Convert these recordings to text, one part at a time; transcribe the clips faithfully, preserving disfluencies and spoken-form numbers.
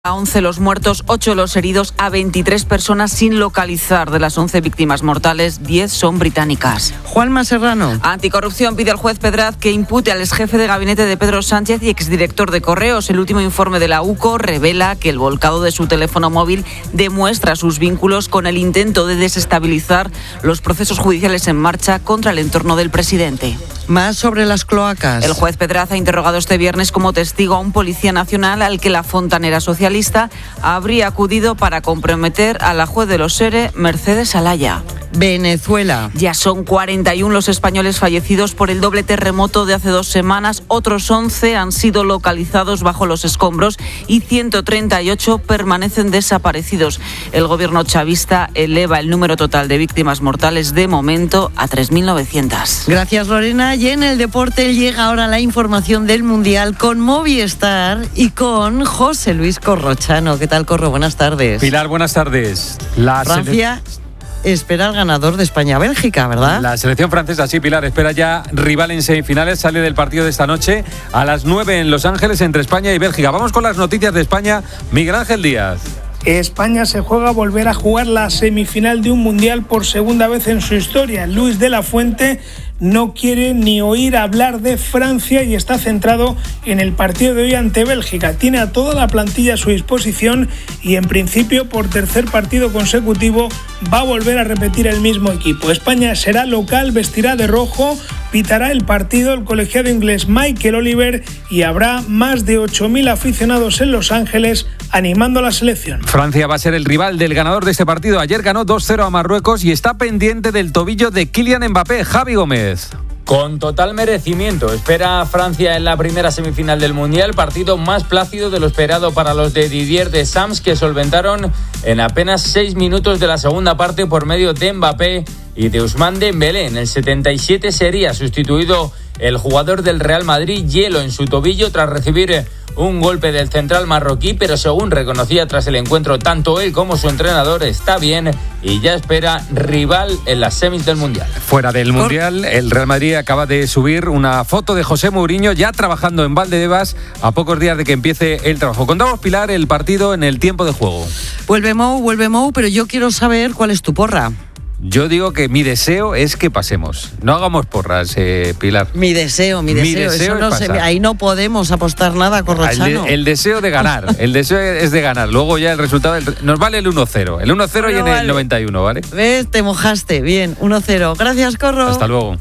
A once los muertos, ocho los heridos, a veintitrés personas sin localizar. De las once víctimas mortales, diez son británicas. Juanma Serrano. Anticorrupción pide al juez Pedraz que impute al exjefe de gabinete de Pedro Sánchez y exdirector de Correos. El último informe de la U C O revela que el volcado de su teléfono móvil demuestra sus vínculos con el intento de desestabilizar los procesos judiciales en marcha contra el entorno del presidente. Más sobre las cloacas. El juez Pedraz ha interrogado este viernes como testigo a un policía nacional al que la fontanera socialista habría acudido para comprometer a la juez de los E R E, Mercedes Alaya. Venezuela. Ya son cuarenta y uno los españoles fallecidos por el doble terremoto de hace dos semanas. Otros once han sido localizados bajo los escombros y ciento treinta y ocho permanecen desaparecidos. El gobierno chavista eleva el número total de víctimas mortales de momento a tres mil novecientas. Gracias, Lorena. Y en el deporte llega ahora la información del Mundial con Movistar y con José Luis Corrochano. ¿Qué tal, Corro? Buenas tardes. Pilar, buenas tardes. La Francia sele... espera al ganador de España-Bélgica, ¿verdad? La selección francesa, sí, Pilar, espera ya rival en semifinales. Sale del partido de esta noche a las nueve en Los Ángeles entre España y Bélgica. Vamos con las noticias de España. Miguel Ángel Díaz. España se juega a volver a jugar la semifinal de un mundial por segunda vez en su historia. Luis de la Fuente no quiere ni oír hablar de Francia y está centrado en el partido de hoy ante Bélgica. Tiene a toda la plantilla a su disposición y en principio por tercer partido consecutivo va a volver a repetir el mismo equipo. España será local, vestirá de rojo, pitará el partido el colegiado inglés Michael Oliver y habrá más de ocho mil aficionados en Los Ángeles animando a la selección. Francia va a ser el rival del ganador de este partido. Ayer ganó dos cero a Marruecos y está pendiente del tobillo de Kylian Mbappé. Javi Gómez. Con total merecimiento, espera a Francia en la primera semifinal del Mundial, partido más plácido de lo esperado para los de Didier Deschamps, que solventaron en apenas seis minutos de la segunda parte por medio de Mbappé y de Ousmane Dembélé. En el setenta y siete sería sustituido el jugador del Real Madrid, hielo en su tobillo tras recibir un golpe del central marroquí, pero según reconocía tras el encuentro tanto él como su entrenador, está bien y ya espera rival en las semis del Mundial. Fuera del Mundial, el Real Madrid acaba de subir una foto de José Mourinho ya trabajando en Valdebebas a pocos días de que empiece el trabajo. Contamos, Pilar, el partido en el tiempo de juego. Vuelve Mou, vuelve Mou, pero yo quiero saber cuál es tu porra. Yo digo que mi deseo es que pasemos. No hagamos porras, eh, Pilar. Mi deseo, mi deseo. Mi deseo Eso no se, ahí no podemos apostar nada, Corrochano. El, de, el deseo de ganar. El deseo es de ganar. Luego ya el resultado... Del, nos vale el uno cero. El uno cero bueno, y en vale. El noventa y uno, ¿vale? ¿Ves? Te mojaste. Bien, uno cero. Gracias, Corro. Hasta luego.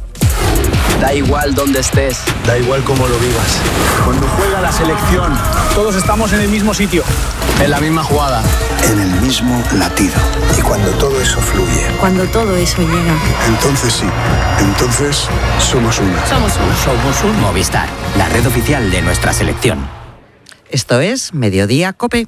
Da igual dónde estés. Da igual cómo lo vivas. Cuando juega la selección, todos estamos en el mismo sitio. En la misma jugada. En el mismo latido. Y cuando todo eso fluye. Cuando todo eso llega. Entonces sí. Entonces somos uno. Somos uno. Somos un Movistar, la red oficial de nuestra selección. Esto es Mediodía COPE.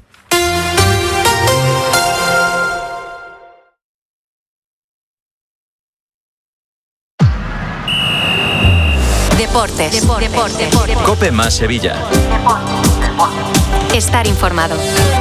Deportes. Deportes. Deportes. Deportes. COPE más Sevilla. Deportes. Deportes. Estar informado.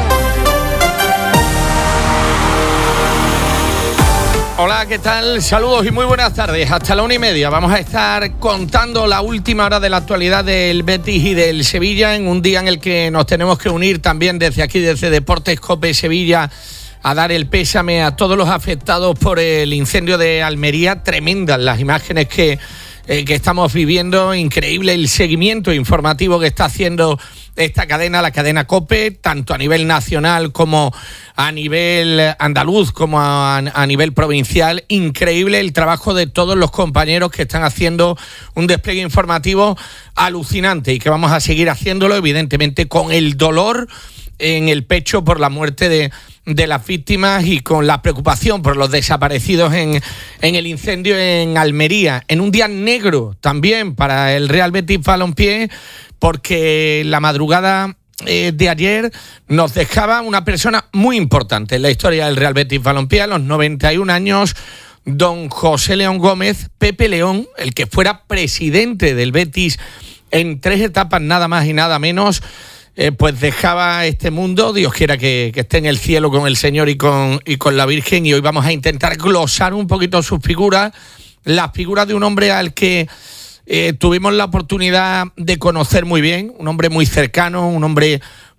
Hola, ¿qué tal? Saludos y muy buenas tardes. Hasta la una y media vamos a estar contando la última hora de la actualidad del Betis y del Sevilla en un día en el que nos tenemos que unir también desde aquí, desde Deportes COPE Sevilla, a dar el pésame a todos los afectados por el incendio de Almería. Tremendas las imágenes que... Eh, que estamos viviendo, increíble el seguimiento informativo que está haciendo esta cadena, la cadena COPE, tanto a nivel nacional como a nivel andaluz, como a, a nivel provincial. Increíble el trabajo de todos los compañeros que están haciendo un despliegue informativo alucinante y que vamos a seguir haciéndolo, evidentemente, con el dolor en el pecho por la muerte de, de las víctimas y con la preocupación por los desaparecidos en, en el incendio en Almería. En un día negro también para el Real Betis Balompié, porque la madrugada eh, de ayer nos dejaba una persona muy importante en la historia del Real Betis Balompié. A los noventa y un años, don José León Gómez, Pepe León, el que fuera presidente del Betis en tres etapas nada más y nada menos, Eh, pues dejaba este mundo. Dios quiera que, que esté en el cielo con el Señor y con, y con la Virgen, y hoy vamos a intentar glosar un poquito sus figuras, las figuras de un hombre al que eh, tuvimos la oportunidad de conocer muy bien, un hombre muy cercano, un hombre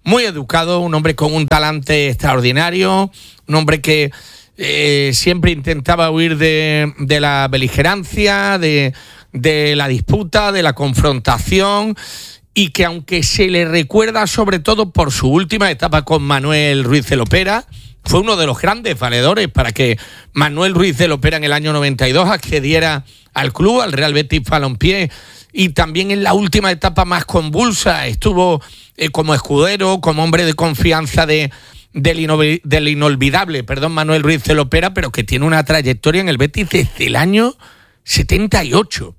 muy educado, un hombre con un talante extraordinario, un hombre que eh, siempre intentaba huir de, de la beligerancia, de, de la disputa, de la confrontación, y que aunque se le recuerda sobre todo por su última etapa con Manuel Ruiz de Lopera, fue uno de los grandes valedores para que Manuel Ruiz de Lopera en el año noventa y dos accediera al club, al Real Betis Balompié, y también en la última etapa más convulsa estuvo eh, como escudero, como hombre de confianza de, del, inol, del inolvidable, perdón, Manuel Ruiz de Lopera, pero que tiene una trayectoria en el Betis desde el año setenta y ocho.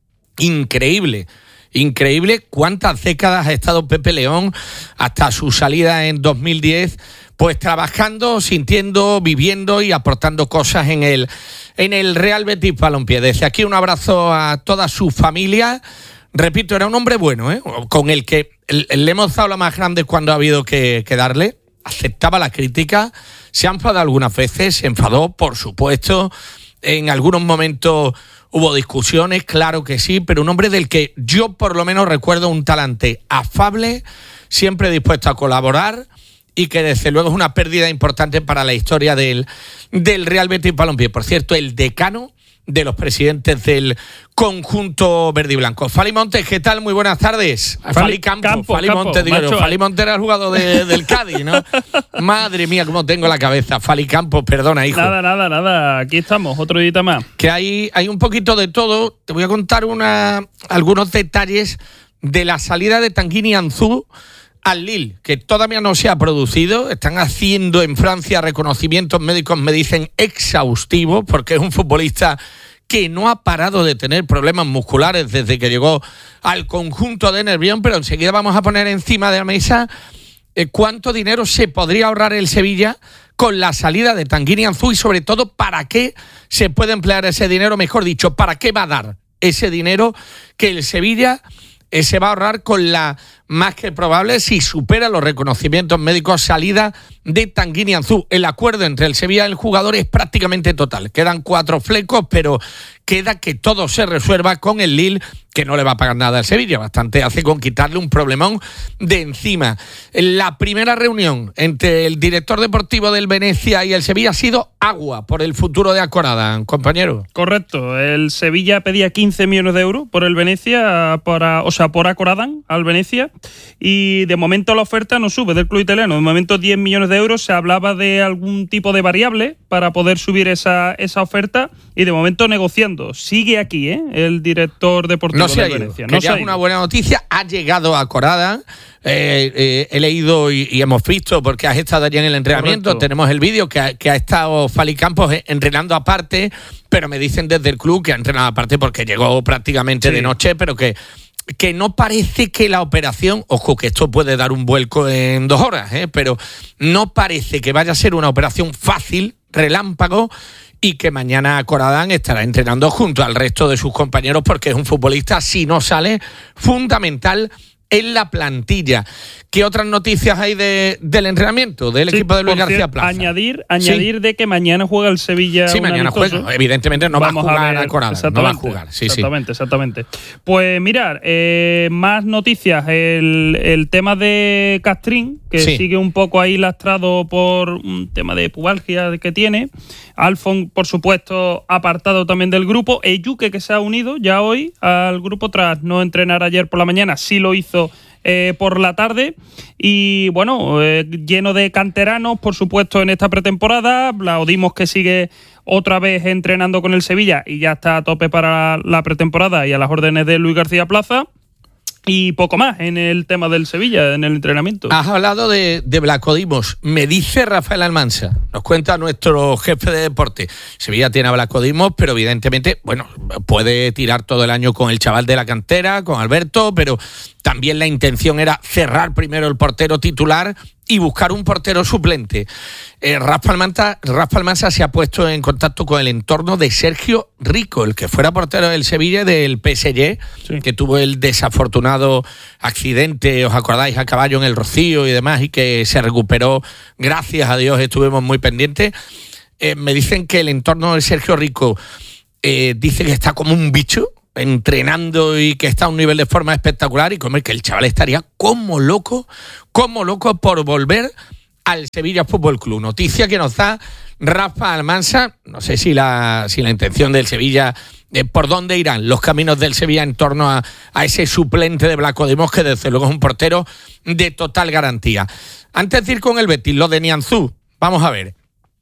Increíble. Increíble cuántas décadas ha estado Pepe León hasta su salida en dos mil diez, pues trabajando, sintiendo, viviendo y aportando cosas en el, en el Real Betis Balompié. Desde aquí un abrazo a toda su familia. Repito, era un hombre bueno, ¿eh? Con el que le hemos dado la más grande cuando ha habido que, que darle. Aceptaba la crítica, se ha enfadado algunas veces, se enfadó, por supuesto, en algunos momentos hubo discusiones, claro que sí, pero un hombre del que yo por lo menos recuerdo un talante afable, siempre dispuesto a colaborar, y que desde luego es una pérdida importante para la historia del, del Real Betis Balompié. Por cierto, el decano de los presidentes del conjunto verde y blanco. Fali Montes, ¿qué tal? Muy buenas tardes. Fali, Fali Campo, Campo, Fali Campo, Montes, digo yo. Fali Montes era el jugador de, del Cádiz, ¿no? Madre mía, cómo tengo la cabeza. Fali Campo, perdona, hijo. Nada, nada, nada. Aquí estamos, otro día más. Que hay, hay un poquito de todo. Te voy a contar una, algunos detalles de la salida de Tanguy Nianzou al Lille, que todavía no se ha producido. Están haciendo en Francia reconocimientos médicos, me dicen, exhaustivos, porque es un futbolista que no ha parado de tener problemas musculares desde que llegó al conjunto de Nervión, pero enseguida vamos a poner encima de la mesa eh, cuánto dinero se podría ahorrar el Sevilla con la salida de Tanguy Nianzou, y sobre todo para qué se puede emplear ese dinero, mejor dicho, para qué va a dar ese dinero que el Sevilla eh, se va a ahorrar con la más que probable, si supera los reconocimientos médicos, salida de Tanguy Nianzou. El acuerdo entre el Sevilla y el jugador es prácticamente total. Quedan cuatro flecos, pero queda que todo se resuelva con el Lille, que no le va a pagar nada al Sevilla. Bastante hace con quitarle un problemón de encima. La primera reunión entre el director deportivo del Venecia y el Sevilla ha sido agua por el futuro de Acorada, compañero. Correcto. El Sevilla pedía quince millones de euros por el Venecia, para, o sea, por Acoradán al Venecia. Y de momento la oferta no sube del club italiano. De momento diez millones de euros. Se hablaba de algún tipo de variable para poder subir esa, esa oferta, y de momento negociando. Sigue aquí, ¿eh? El director deportivo no se de ha ido. Venecia. Que No ya se ha es ido. una buena noticia. Ha llegado a Corada. Eh, eh, he leído y, y hemos visto, porque has estado allí en el entrenamiento. Correcto. Tenemos el vídeo que ha, que ha estado Fali Campos entrenando aparte, pero me dicen desde el club que ha entrenado aparte porque llegó prácticamente sí. de noche, pero que que no parece que la operación, ojo que esto puede dar un vuelco en dos horas, ¿eh? pero no parece que vaya a ser una operación fácil, relámpago, y que mañana Coradán estará entrenando junto al resto de sus compañeros, porque es un futbolista, si no sale, fundamental en la plantilla. ¿Qué otras noticias hay de, del entrenamiento del sí, equipo de Luis García Plaza? Añadir, añadir sí. de que mañana juega el Sevilla. Sí, mañana amistoso. juega. Evidentemente no Vamos va a jugar a, a Corada. No va a jugar. Sí, exactamente, sí. exactamente. Pues mirar, eh, más noticias. El, el tema de Castrín, que sí. sigue un poco ahí lastrado por un tema de pubalgia que tiene. Alfon, por supuesto, apartado también del grupo. Eyuke, que se ha unido ya hoy al grupo tras no entrenar ayer por la mañana, sí lo hizo Eh, por la tarde. Y bueno, eh, lleno de canteranos, por supuesto, en esta pretemporada. Blaudimos, que sigue otra vez entrenando con el Sevilla y ya está a tope para la pretemporada y a las órdenes de Luis García Plaza. Y poco más en el tema del Sevilla, en el entrenamiento. Has hablado de, de Blacodimos. Me dice Rafael Almansa, nos cuenta nuestro jefe de deporte. Sevilla tiene a Blacodimos, pero evidentemente, bueno, puede tirar todo el año con el chaval de la cantera, con Alberto, pero también la intención era cerrar primero el portero titular y buscar un portero suplente. Eh, Rafa Almansa, Rafa Almansa se ha puesto en contacto con el entorno de Sergio Rico, el que fuera portero del Sevilla y del P S G, sí. que tuvo el desafortunado accidente, os acordáis, a caballo en el Rocío y demás, y que se recuperó, gracias a Dios, estuvimos muy pendientes. Eh, me dicen que el entorno de Sergio Rico eh, dice que está como un bicho, entrenando y que está a un nivel de forma espectacular y comer que el chaval estaría como loco, como loco por volver al Sevilla Fútbol Club. Noticia que nos da Rafa Almansa. No sé si la, si la intención del Sevilla, eh, por dónde irán los caminos del Sevilla en torno a, a ese suplente de Blanco de Mos, que desde luego es un portero de total garantía. Antes de ir con el Betis, lo de Nianzú, vamos a ver.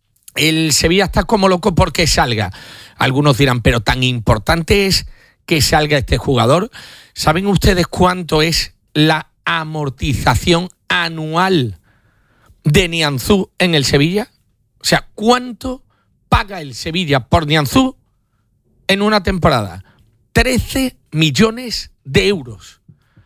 El Sevilla está como loco porque salga. Algunos dirán, pero tan importante es que salga este jugador. ¿Saben ustedes cuánto es la amortización anual de Nianzú en el Sevilla? O sea, ¿cuánto paga el Sevilla por Nianzú en una temporada? trece millones de euros.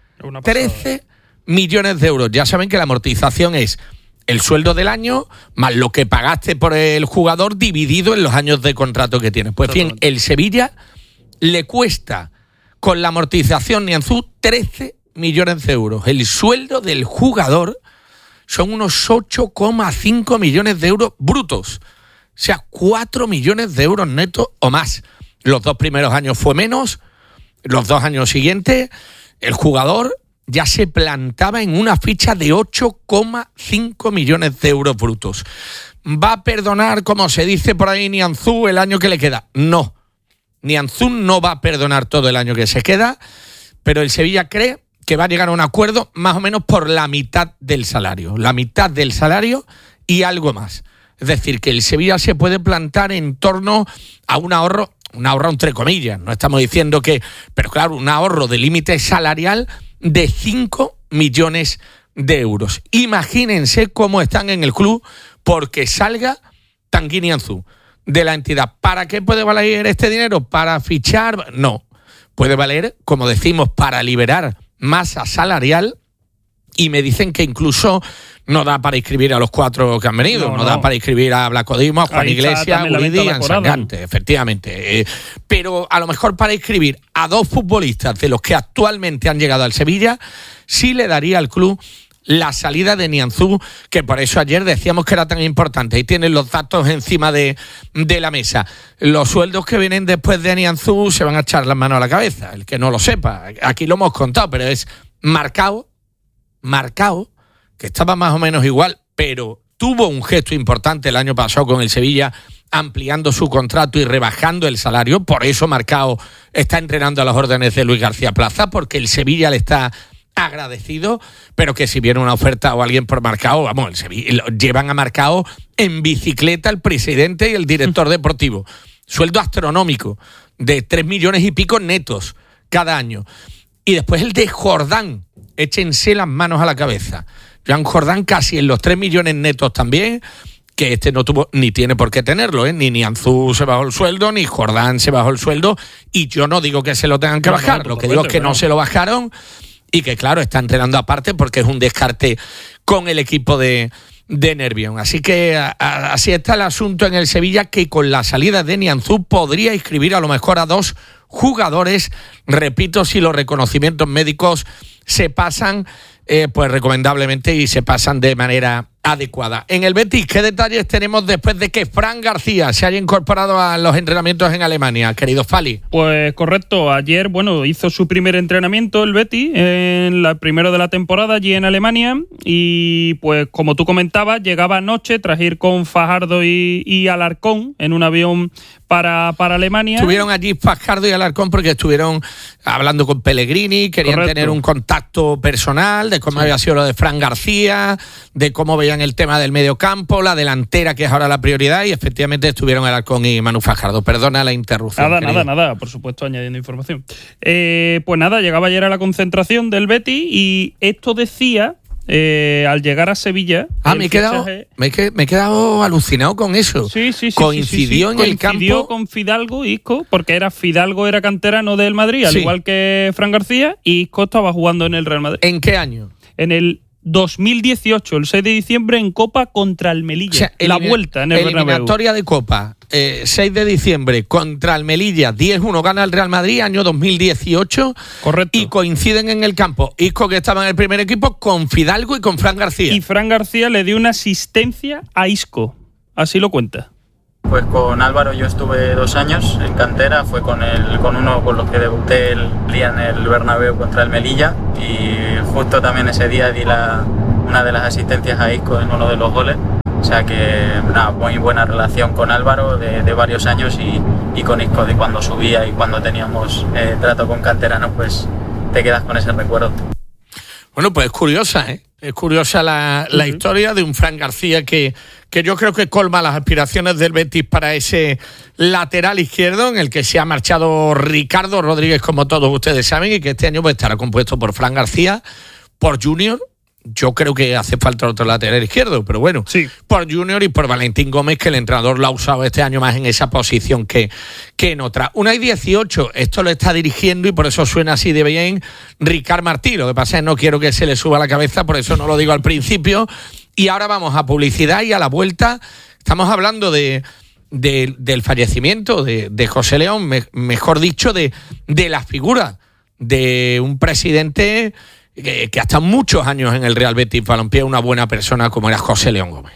trece millones de euros. Ya saben que la amortización es el sueldo del año más lo que pagaste por el jugador dividido en los años de contrato que tienes. Pues bien, el Sevilla le cuesta con la amortización Nianzú trece millones de euros. El sueldo del jugador son unos ocho coma cinco millones de euros brutos. O sea, cuatro millones de euros netos o más. Los dos primeros años fue menos. Los dos años siguientes, el jugador ya se plantaba en una ficha de ocho coma cinco millones de euros brutos. ¿Va a perdonar, como se dice por ahí, Nianzú el año que le queda? No. Nianzú no va a perdonar todo el año que se queda, pero el Sevilla cree que va a llegar a un acuerdo más o menos por la mitad del salario. La mitad del salario y algo más. Es decir, que el Sevilla se puede plantar en torno a un ahorro, un ahorro entre comillas. No estamos diciendo que... Pero claro, un ahorro de límite salarial de cinco millones de euros. Imagínense cómo están en el club porque salga Tanguy Nianzú de la entidad. ¿Para qué puede valer este dinero? ¿Para fichar? No. Puede valer, como decimos, para liberar masa salarial, y me dicen que incluso no da para inscribir a los cuatro que han venido, no, no, no. da para inscribir a Blanco de Mos, a Juan Iglesias, a Uridi y a Nsangante, efectivamente. Eh, pero a lo mejor para inscribir a dos futbolistas de los que actualmente han llegado al Sevilla, sí le daría al club la salida de Nianzú, que por eso ayer decíamos que era tan importante. Y tienen los datos encima de, de la mesa. Los sueldos que vienen después de Nianzú se van a echar las manos a la cabeza. El que no lo sepa, aquí lo hemos contado, pero es Marcao, Marcao, que estaba más o menos igual, pero tuvo un gesto importante el año pasado con el Sevilla, ampliando su contrato y rebajando el salario. Por eso Marcao está entrenando a las órdenes de Luis García Plaza, porque el Sevilla le está agradecido, pero que si viene una oferta o alguien por Marcao, vamos, el Sevilla, llevan a Marcao en bicicleta el presidente y el director deportivo. Sueldo astronómico de tres millones y pico netos cada año. Y después el de Jordán, échense las manos a la cabeza. Joan Jordán casi en los tres millones netos también, que este no tuvo, ni tiene por qué tenerlo, ¿eh? Ni Nianzú se bajó el sueldo, ni Jordán se bajó el sueldo, y yo no digo que se lo tengan que no, bajar, no, lo que digo es que no se lo bajaron, y que claro, está entrenando aparte porque es un descarte con el equipo de, de Nervión. Así que a, a, así está el asunto en el Sevilla, que con la salida de Nianzú podría inscribir a lo mejor a dos jugadores, repito, si los reconocimientos médicos se pasan, eh, pues recomendablemente, y se pasan de manera adecuada. En el Betis, ¿qué detalles tenemos después de que Fran García se haya incorporado a los entrenamientos en Alemania, querido Fali? Pues correcto, ayer, bueno, hizo su primer entrenamiento el Betis, en la primero de la temporada allí en Alemania, y pues como tú comentabas, llegaba anoche tras ir con Fajardo y, y Alarcón en un avión para, para Alemania. Estuvieron allí Fajardo y Alarcón porque estuvieron hablando con Pellegrini, querían Correcto. tener un contacto personal de cómo sí. había sido lo de Fran García, de cómo veían el tema del mediocampo, la delantera, que es ahora la prioridad, y efectivamente estuvieron Alarcón y Manu Fajardo. Perdona la interrupción. Nada, querido. nada, nada, por supuesto, añadiendo información. Eh, pues nada, llegaba ayer a la concentración del Betis y esto decía... Eh, al llegar a Sevilla... Ah, me he, quedado, me, he, me he quedado alucinado con eso. Sí, sí, sí. Coincidió sí, sí, sí. en el campo... Coincidió con Fidalgo, Isco, porque era Fidalgo era canterano del Madrid, al sí. igual que Fran García, y Isco estaba jugando en el Real Madrid. ¿En qué año? En el dos mil dieciocho, el seis de diciembre, en Copa contra el Melilla. O sea, la elimina- vuelta en el Bernabéu. Eliminatoria de Copa, eh, seis de diciembre, contra el Melilla, diez uno gana el Real Madrid, año dos mil dieciocho. Correcto. Y coinciden en el campo Isco, que estaba en el primer equipo, con Fidalgo y con Fran García. Y Fran García le dio una asistencia a Isco. Así lo cuenta. Pues con Álvaro yo estuve dos años en cantera, fue con, el, con uno con los que debuté el día en el Bernabéu contra el Melilla y justo también ese día di la, una de las asistencias a Isco en uno de los goles. O sea que una muy buena relación con Álvaro de, de varios años y, y con Isco de cuando subía y cuando teníamos eh, trato con canteranos, pues te quedas con ese recuerdo. Bueno, pues es curiosa, ¿eh? Es curiosa la, la uh-huh. historia de un Fran García que, que yo creo que colma las aspiraciones del Betis para ese lateral izquierdo en el que se ha marchado Ricardo Rodríguez, como todos ustedes saben, y que este año pues estará compuesto por Fran García, por Junior. Yo creo que hace falta otro lateral izquierdo, pero bueno, sí. por Junior y por Valentín Gómez, que el entrenador lo ha usado este año más en esa posición que, que en otra. Una y dieciocho, esto lo está dirigiendo y por eso suena así de bien Ricard Martí. Lo que pasa es que no quiero que se le suba la cabeza, por eso no lo digo al principio. Y ahora vamos a publicidad y a la vuelta estamos hablando de, de del fallecimiento de, de José León, me, mejor dicho, de, de la figura de un presidente Que, que hasta muchos años en el Real Betis Balompié una buena persona como era José León Gómez.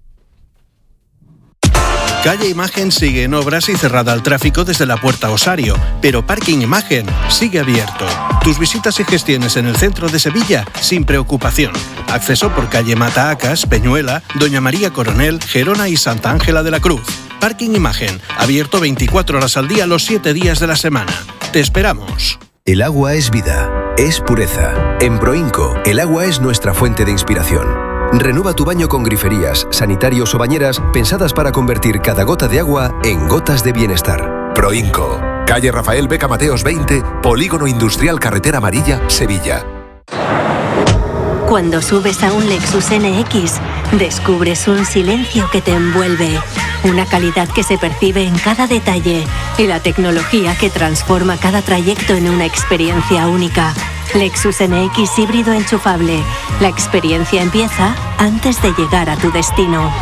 Calle Imagen sigue en obras y cerrada al tráfico desde la Puerta Osario, pero Parking Imagen sigue abierto. Tus visitas y gestiones en el centro de Sevilla sin preocupación. Acceso por calle Mataacas, Peñuela, Doña María Coronel, Gerona y Santa Ángela de la Cruz. Parking Imagen, abierto veinticuatro horas al día los siete días de la semana. Te esperamos. El agua es vida, es pureza. En Proinco, el agua es nuestra fuente de inspiración. Renueva tu baño con griferías, sanitarios o bañeras pensadas para convertir cada gota de agua en gotas de bienestar. Proinco, calle Rafael Beca Mateos veinte, Polígono Industrial Carretera Amarilla, Sevilla. Cuando subes a un Lexus N X, descubres un silencio que te envuelve, una calidad que se percibe en cada detalle y la tecnología que transforma cada trayecto en una experiencia única. Lexus N X híbrido enchufable. La experiencia empieza antes de llegar a tu destino.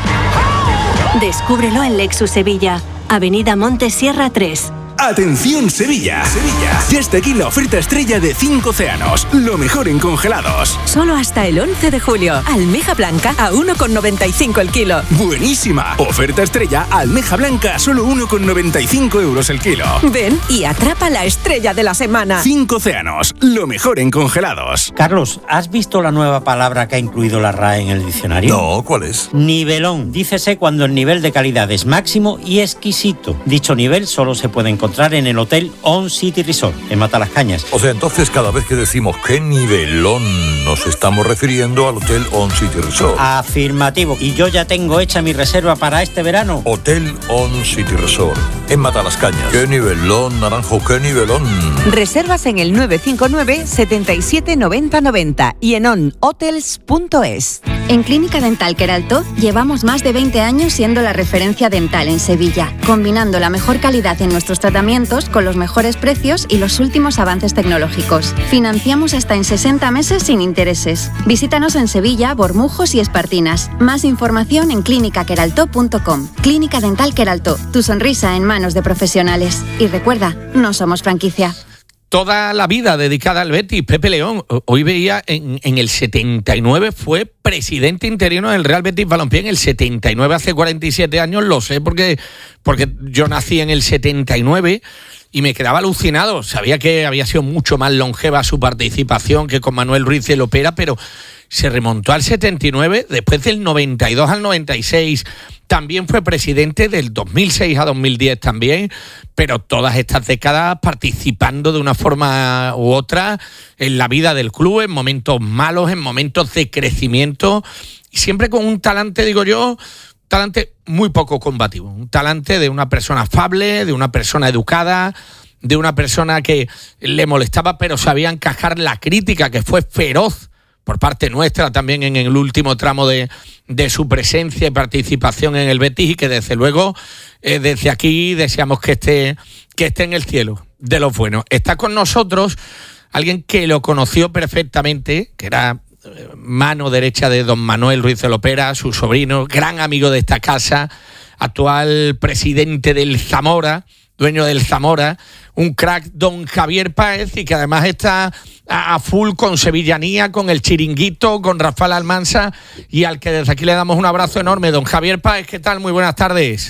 Descúbrelo en Lexus Sevilla, Avenida Monte Sierra tres. ¡Atención Sevilla! Sevilla. Ya está aquí la oferta estrella de cinco océanos, lo mejor en congelados. Solo hasta el once de julio. Almeja blanca a uno con noventa y cinco el kilo. ¡Buenísima! Oferta estrella, almeja blanca a solo uno con noventa y cinco euros el kilo. Ven y atrapa la estrella de la semana. Cinco océanos, lo mejor en congelados. Carlos, ¿has visto la nueva palabra que ha incluido la R A E en el diccionario? No, ¿cuál es? Nivelón. Dícese cuando el nivel de calidad es máximo y exquisito. Dicho nivel solo se puede encontrar en el Hotel On City Resort, en Matalascañas. O sea, entonces cada vez que decimos qué nivelón, nos estamos refiriendo al Hotel On City Resort. Afirmativo. Y yo ya tengo hecha mi reserva para este verano. Hotel On City Resort, en Matalascañas. Qué nivelón, Naranjo, qué nivelón. Reservas en el nueve cinco nueve, setenta y siete, noventa noventa y en on hotels punto es. En Clínica Dental Queraltó llevamos más de veinte años siendo la referencia dental en Sevilla, combinando la mejor calidad en nuestros tratamientos con los mejores precios y los últimos avances tecnológicos. Financiamos hasta en sesenta meses sin intereses. Visítanos en Sevilla, Bormujos y Espartinas. Más información en clínica queraltó punto com. Clínica Dental Queraltó, tu sonrisa en manos de profesionales. Y recuerda, no somos franquicia. Toda la vida dedicada al Betis, Pepe León. Hoy veía en, en el setenta y nueve fue presidente interino del Real Betis Balompié. En el setenta y nueve, hace cuarenta y siete años, lo sé porque, porque yo nací en el setenta y nueve y me quedaba alucinado. Sabía que había sido mucho más longeva su participación que con Manuel Ruiz de Lopera, pero se remontó al setenta y nueve, después del noventa y dos al noventa y seis. También fue presidente del dos mil seis a dos mil diez también, pero todas estas décadas participando de una forma u otra en la vida del club, en momentos malos, en momentos de crecimiento, y siempre con un talante, digo yo, talante muy poco combativo, un talante de una persona afable, de una persona educada, de una persona que le molestaba pero sabía encajar la crítica, que fue feroz por parte nuestra también en el último tramo de, de su presencia y participación en el Betis, y que desde luego eh, desde aquí deseamos que esté, que esté en el cielo de los buenos. Está con nosotros alguien que lo conoció perfectamente, que era mano derecha de don Manuel Ruiz de Lopera, su sobrino, gran amigo de esta casa, actual presidente del Zamora, dueño del Zamora, un crack, don Javier Páez, y que además está a full con Sevillanía, con el Chiringuito, con Rafael Almansa, y al que desde aquí le damos un abrazo enorme. Don Javier Páez, ¿qué tal? Muy buenas tardes.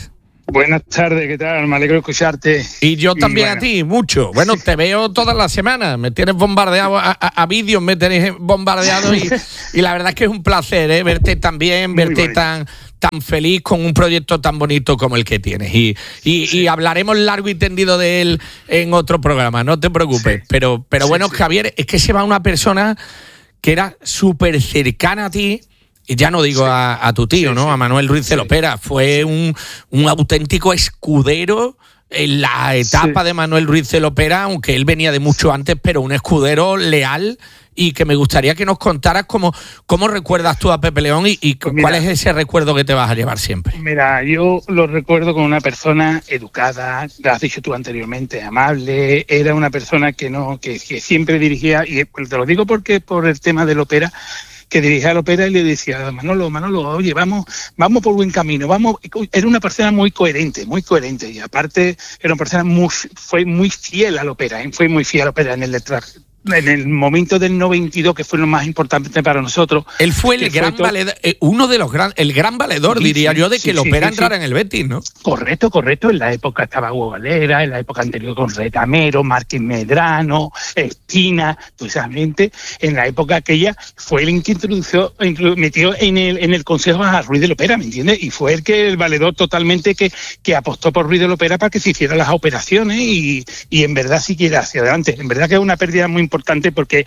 Buenas tardes, ¿qué tal? Me alegro de escucharte. Y yo también y bueno. a ti, mucho. Bueno, te veo todas las semanas. Me tienes bombardeado a, a, a vídeos, me tenéis bombardeado y, y la verdad es que es un placer, ¿eh? Verte tan bien, Muy verte tan, tan feliz con un proyecto tan bonito como el que tienes. Y, y, sí. y hablaremos largo y tendido de él en otro programa, no te preocupes. Sí. Pero, pero sí, bueno, sí. Javier, es que se va una persona que era súper cercana a ti. Ya no digo sí. a, a tu tío, sí, ¿no? Sí. A Manuel Ruiz de Lopera. Fue un, un auténtico escudero en la etapa sí. de Manuel Ruiz de Lopera, aunque él venía de mucho antes, pero un escudero leal y que me gustaría que nos contaras cómo, cómo recuerdas tú a Pepe León y, y pues cuál mira, es ese recuerdo que te vas a llevar siempre. Mira, yo lo recuerdo como una persona educada, lo has dicho tú anteriormente, amable, era una persona que no que, que siempre dirigía, y te lo digo porque por el tema de Lopera, que dirigía a Lopera y le decía, Manolo, Manolo, oye, vamos, vamos por buen camino, vamos. Era una persona muy coherente, muy coherente, y aparte era una persona muy, fue muy fiel a Lopera, ¿eh? fue muy fiel a Lopera en el detrás. En el momento del noventa y dos, que fue lo más importante para nosotros. Él fue el gran fue valedor, uno de los gran, el gran valedor, sí, diría sí, yo, de que sí, Lopera sí, entrara sí. en el Betis, ¿no? Correcto, correcto. En la época estaba Hugo Galera, en la época anterior con Retamero, Márquez Medrano, Espina, precisamente. En la época aquella fue el que introdujo, metió en el, en el consejo a Ruiz de Lopera, ¿me entiendes? Y fue el que el valedor totalmente que, que apostó por Ruiz de Lopera para que se hicieran las operaciones y, y en verdad siguiera hacia adelante. En verdad que es una pérdida muy importante porque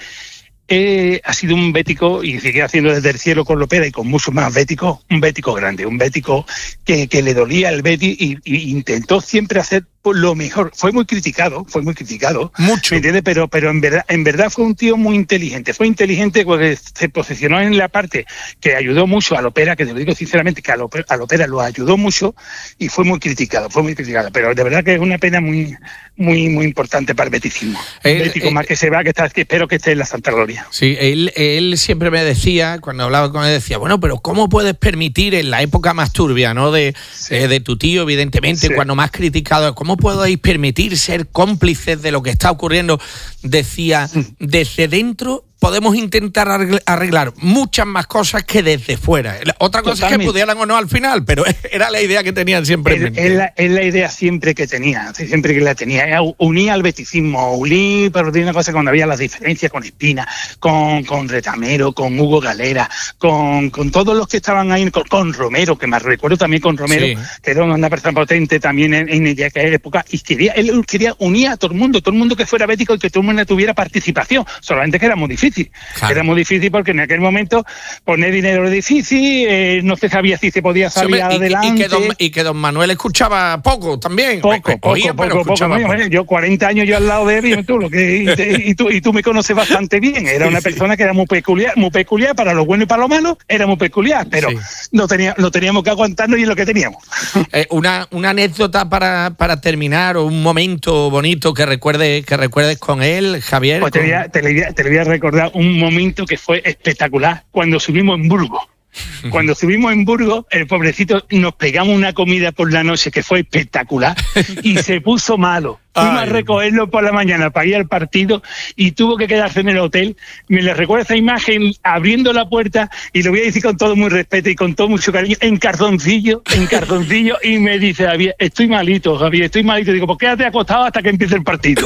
eh, ha sido un bético y sigue haciendo desde el cielo con Lopera y con muchos más béticos, un bético grande, un bético que, que le dolía el Betis y, y intentó siempre hacer lo mejor. Fue muy criticado, fue muy criticado. Mucho. ¿Me entiendes? Pero, pero en verdad, en verdad fue un tío muy inteligente. Fue inteligente porque se posicionó en la parte que ayudó mucho a Lopera, que te lo digo sinceramente, que a Lopera, a Lopera lo ayudó mucho y fue muy criticado, fue muy criticado. Pero de verdad que es una pena muy, muy, muy importante para el beticismo. El bético más que se va, que, está, que espero que esté en la Santa Gloria. Sí, él, él siempre me decía, cuando hablaba con él, decía, bueno, pero ¿cómo puedes permitir en la época más turbia, ¿no? De, sí. eh, de tu tío, evidentemente, sí. cuando más criticado, ¿cómo ¿Cómo podéis permitir ser cómplices de lo que está ocurriendo? Decía, desde dentro podemos intentar arreglar muchas más cosas que desde fuera. Otra cosa Totalmente. Es que pudieran o no al final, pero era la idea que tenían siempre en mente. Es la, es la idea siempre que tenía, siempre que la tenía. Unía al beticismo, unía, pero tiene una cosa cuando había las diferencias con Espina, con, con Retamero, con Hugo Galera, con, con todos los que estaban ahí, con, con Romero, que me recuerdo también con Romero, sí. que era una persona potente también en, en aquella época, y quería, él quería unir a todo el mundo, todo el mundo que fuera bético y que todo el mundo tuviera participación, solamente que era muy difícil. Claro. Era muy difícil porque en aquel momento poner dinero era difícil, eh, no se sabía si se podía salir sí, adelante. Y que, don, y que don Manuel escuchaba poco también. Poco, poco, Oía, poco, pero poco, poco. poco. Yo cuarenta años yo al lado de él y tú, lo que, y, te, y, tú, y tú me conoces bastante bien. Era una persona que era muy peculiar, muy peculiar para lo bueno y para lo malo, era muy peculiar, pero sí. no tenía, lo teníamos que aguantarnos y es lo que teníamos. Eh, una, una anécdota para, para terminar o un momento bonito que recuerdes que recuerdes con él, Javier. Pues con... te, voy a, te, le voy a, te le voy a recordar un momento que fue espectacular cuando subimos en Burgos. Cuando subimos en Burgos, el pobrecito nos pegamos una comida por la noche que fue espectacular y se puso malo. Fuimos Ay. a recogerlo por la mañana para ir al partido y tuvo que quedarse en el hotel. Me le recuerda esa imagen abriendo la puerta y lo voy a decir con todo muy respeto y con todo mucho cariño, en cartoncillo, en cartoncillo, y me dice, Javier, estoy malito, Javier, estoy malito. Digo, pues quédate acostado hasta que empiece el partido.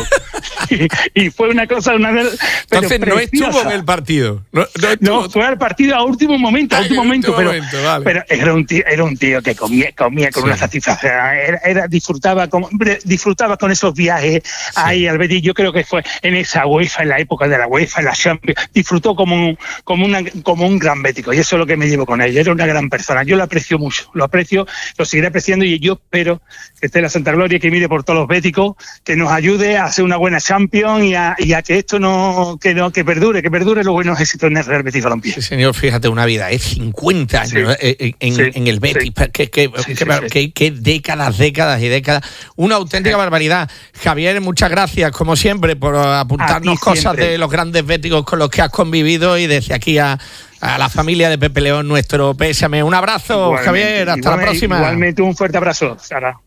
y, y fue una cosa, una vez. Entonces no estuvo en el partido. No, no, no fue al partido a último momento, a último Ay, momento, pero, momento vale. pero era un tío, era un tío que comía, comía con sí. una satisfacción, era, era disfrutaba con, disfrutaba con esos viajes sí. ahí al Betis. Yo creo que fue en esa UEFA, en la época de la UEFA, en la Champions, disfrutó como un, como una, como un gran bético, y eso es lo que me llevo con él. Era una gran persona, yo lo aprecio mucho, lo aprecio, lo seguiré apreciando, y yo espero que esté en la Santa Gloria, que mire por todos los béticos, que nos ayude a hacer una buena Champions y a, y a que esto no, que no, que perdure, que perdure los buenos éxitos en el Real Betis Balompié. Sí, señor, fíjate, una vida, es cincuenta años sí. en, en, sí. en el Betis, sí. que, que, sí, que, sí, que, sí. que décadas, décadas y décadas, una auténtica sí. barbaridad. Javier, muchas gracias, como siempre, por apuntarnos cosas de los grandes béticos con los que has convivido, y desde aquí a, a la familia de Pepe León, nuestro pésame. Un abrazo, igualmente, Javier, hasta igualmente, la próxima. Igualmente, un fuerte abrazo, Sara.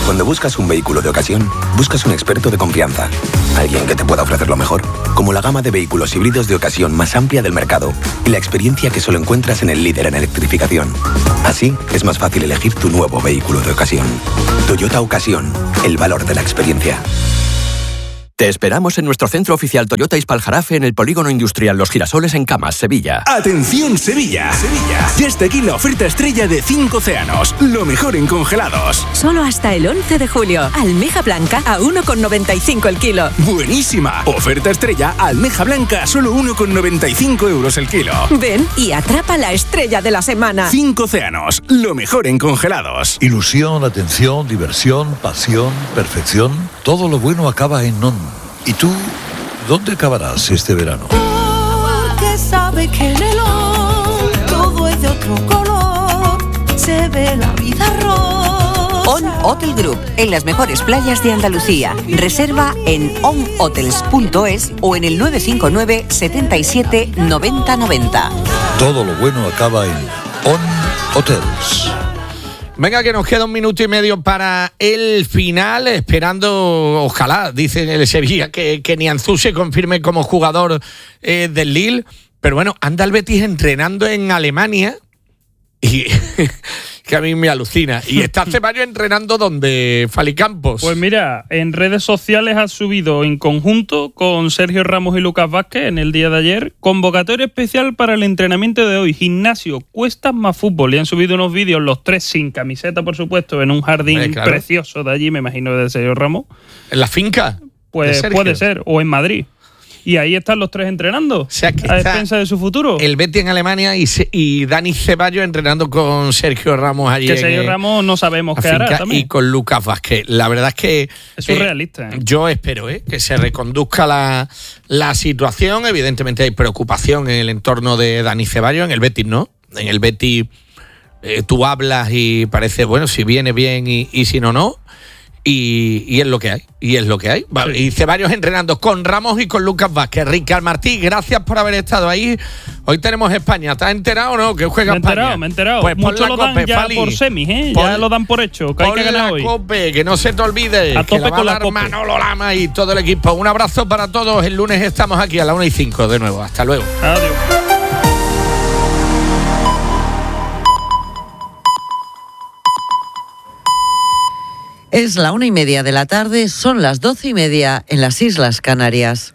Cuando buscas un vehículo de ocasión, buscas un experto de confianza. Alguien que te pueda ofrecer lo mejor, como la gama de vehículos híbridos de ocasión más amplia del mercado y la experiencia que solo encuentras en el líder en electrificación. Así es más fácil elegir tu nuevo vehículo de ocasión. Toyota Ocasión, el valor de la experiencia. Te esperamos en nuestro centro oficial Toyota Ispaljarafe en el Polígono Industrial Los Girasoles en Camas, Sevilla. ¡Atención, Sevilla! Sevilla. Ya está aquí la oferta estrella de cinco océanos. Lo mejor en congelados. Solo hasta el once de julio. Almeja blanca a uno con noventa y cinco el kilo. ¡Buenísima! Oferta estrella, almeja blanca a solo uno con noventa y cinco euros el kilo. Ven y atrapa la estrella de la semana. Cinco océanos. Lo mejor en congelados. Ilusión, atención, diversión, pasión, perfección. Todo lo bueno acaba en Non. ¿Y tú, dónde acabarás este verano? Porque sabe que en el On todo es de otro color, se ve la vida rosa. On Hotel Group, en las mejores playas de Andalucía. Reserva en on hotels punto es o en el nueve cinco nueve, setenta y siete, noventa noventa. Todo lo bueno acaba en On Hotels. Venga, que nos queda un minuto y medio para el final, esperando, ojalá, dice el Sevilla, que, que Nianzú se confirme como jugador eh, del Lille. Pero bueno, anda el Betis entrenando en Alemania y que a mí me alucina. Y está Ceballos entrenando donde, Falicampos. Pues mira, en redes sociales ha subido en conjunto con Sergio Ramos y Lucas Vázquez en el día de ayer convocatoria especial para el entrenamiento de hoy, gimnasio, cuestas más fútbol. Y han subido unos vídeos los tres sin camiseta, por supuesto, en un jardín eh, claro. precioso de allí, me imagino, de Sergio Ramos. ¿En la finca? Pues puede ser, o en Madrid. Y ahí están los tres entrenando, o sea, que a defensa de su futuro. El Betis en Alemania y, se, y Dani Ceballos entrenando con Sergio Ramos allí. Que Sergio en, Ramos no sabemos qué hará también. Y con Lucas Vázquez. La verdad es que... Es surrealista. Eh, yo espero eh, que se reconduzca la, la situación. Evidentemente hay preocupación en el entorno de Dani Ceballos. En el Betis no. En el Betis eh, tú hablas y parece, bueno, si viene bien y, y si no, no. Y, y es lo que hay, y es lo que hay. Vale, y Ceballos entrenando con Ramos y con Lucas Vázquez. Ricard Martí, gracias por haber estado ahí. Hoy tenemos España. ¿Estás enterado o no? Que juega me he enterado, España. Me he enterado, pues muchos lo dan cope, ya Fali. por semis, ¿eh? Pon, ya lo dan por hecho, que hay que ganar hoy. Cope, que no se te olvide. A tope que la va con la a dar cope. Manolo Lama y todo el equipo. Un abrazo para todos. El lunes estamos aquí a la una y cinco de nuevo. Hasta luego. Adiós. Es la una y media de la tarde, son las doce y media en las Islas Canarias.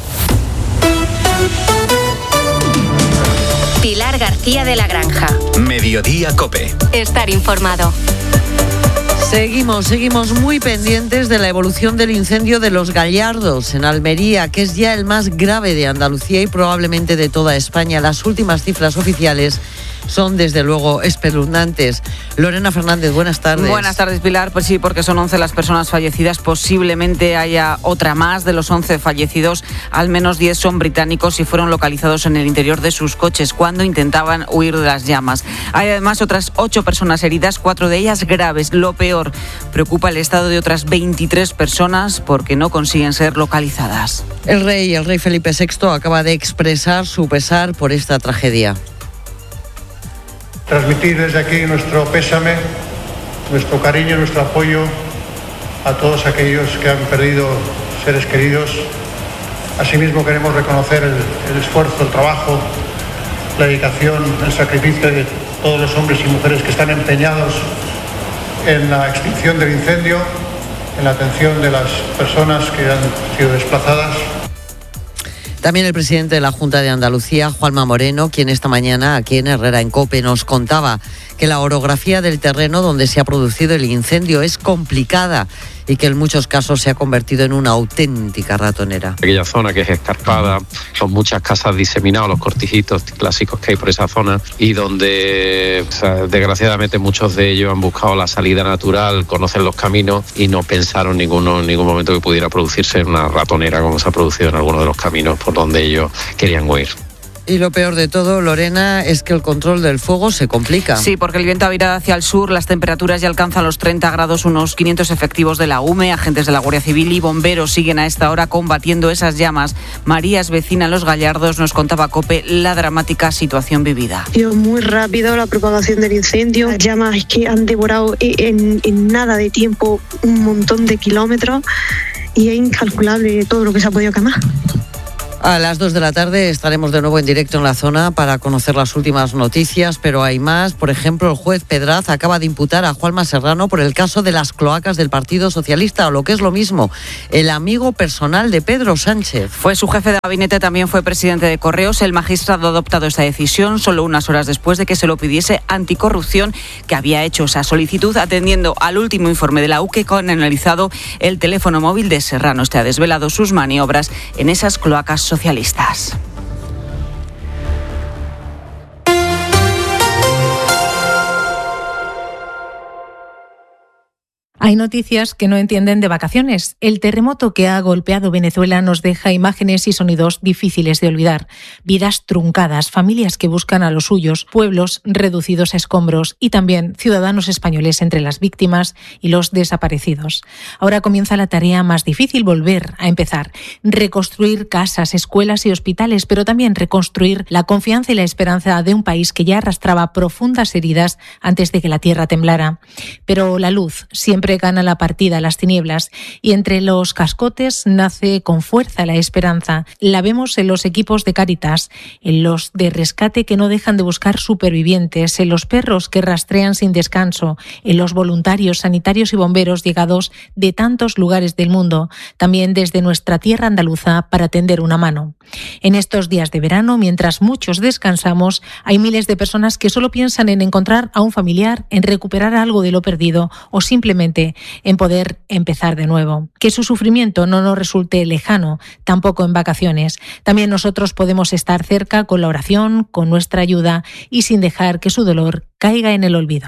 Pilar García de la Granja. Mediodía Cope. Estar informado. Seguimos, seguimos muy pendientes de la evolución del incendio de Los Gallardos en Almería, que es ya el más grave de Andalucía y probablemente de toda España. Las últimas cifras oficiales son desde luego espeluznantes. Lorena Fernández, buenas tardes. Buenas tardes, Pilar. Pues sí, porque son once las personas fallecidas. Posiblemente haya otra más. De los once fallecidos, al menos diez son británicos y fueron localizados en el interior de sus coches cuando intentaban huir de las llamas. Hay además otras ocho personas heridas, cuatro de ellas graves. Lo peor, preocupa el estado de otras veintitrés personas porque no consiguen ser localizadas. El rey, el rey Felipe sexto, acaba de expresar su pesar por esta tragedia. Transmitir desde aquí nuestro pésame, nuestro cariño, nuestro apoyo a todos aquellos que han perdido seres queridos. Asimismo queremos reconocer el, el esfuerzo, el trabajo, la dedicación, el sacrificio de todos los hombres y mujeres que están empeñados en la extinción del incendio, en la atención de las personas que han sido desplazadas. También el presidente de la Junta de Andalucía, Juanma Moreno, quien esta mañana aquí en Herrera en COPE nos contaba que la orografía del terreno donde se ha producido el incendio es complicada y que en muchos casos se ha convertido en una auténtica ratonera. Aquella zona que es escarpada, son muchas casas diseminadas, los cortijitos clásicos que hay por esa zona y donde, o sea, desgraciadamente muchos de ellos han buscado la salida natural, conocen los caminos y no pensaron ninguno, en ningún momento que pudiera producirse una ratonera como se ha producido en algunos de los caminos por donde ellos querían huir. Y lo peor de todo, Lorena, es que el control del fuego se complica. Sí, porque el viento ha virado hacia el sur, las temperaturas ya alcanzan los treinta grados, unos quinientos efectivos de la U M E, agentes de la Guardia Civil y bomberos siguen a esta hora combatiendo esas llamas. María es vecina en Los Gallardos, nos contaba COPE la dramática situación vivida. Ha sido muy rápido la propagación del incendio, las llamas es que han devorado en, en nada de tiempo un montón de kilómetros y es incalculable todo lo que se ha podido quemar. A las dos de la tarde estaremos de nuevo en directo en la zona para conocer las últimas noticias, pero hay más. Por ejemplo, el juez Pedraz acaba de imputar a Juanma Serrano por el caso de las cloacas del Partido Socialista, o lo que es lo mismo, el amigo personal de Pedro Sánchez. Fue su jefe de gabinete, también fue presidente de Correos. El magistrado ha adoptado esta decisión solo unas horas después de que se lo pidiese Anticorrupción, que había hecho esa solicitud atendiendo al último informe de la U C E que ha analizado el teléfono móvil de Serrano. Este ha desvelado sus maniobras en esas cloacas socialistas. Hay noticias que no entienden de vacaciones. El terremoto que ha golpeado Venezuela nos deja imágenes y sonidos difíciles de olvidar. Vidas truncadas, familias que buscan a los suyos, pueblos reducidos a escombros y también ciudadanos españoles entre las víctimas y los desaparecidos. Ahora comienza la tarea más difícil, volver a empezar. Reconstruir casas, escuelas y hospitales, pero también reconstruir la confianza y la esperanza de un país que ya arrastraba profundas heridas antes de que la tierra temblara. Pero la luz siempre gana la partida a las tinieblas y entre los cascotes nace con fuerza la esperanza. La vemos en los equipos de Cáritas, en los de rescate que no dejan de buscar supervivientes, en los perros que rastrean sin descanso, en los voluntarios sanitarios y bomberos llegados de tantos lugares del mundo, también desde nuestra tierra andaluza para tender una mano. En estos días de verano, mientras muchos descansamos, hay miles de personas que solo piensan en encontrar a un familiar, en recuperar algo de lo perdido o simplemente en poder empezar de nuevo. Que su sufrimiento no nos resulte lejano, tampoco en vacaciones. También nosotros podemos estar cerca con la oración, con nuestra ayuda y sin dejar que su dolor caiga en el olvido.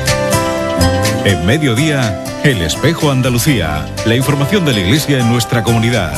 En Mediodía, El Espejo Andalucía. La información de la Iglesia en nuestra comunidad.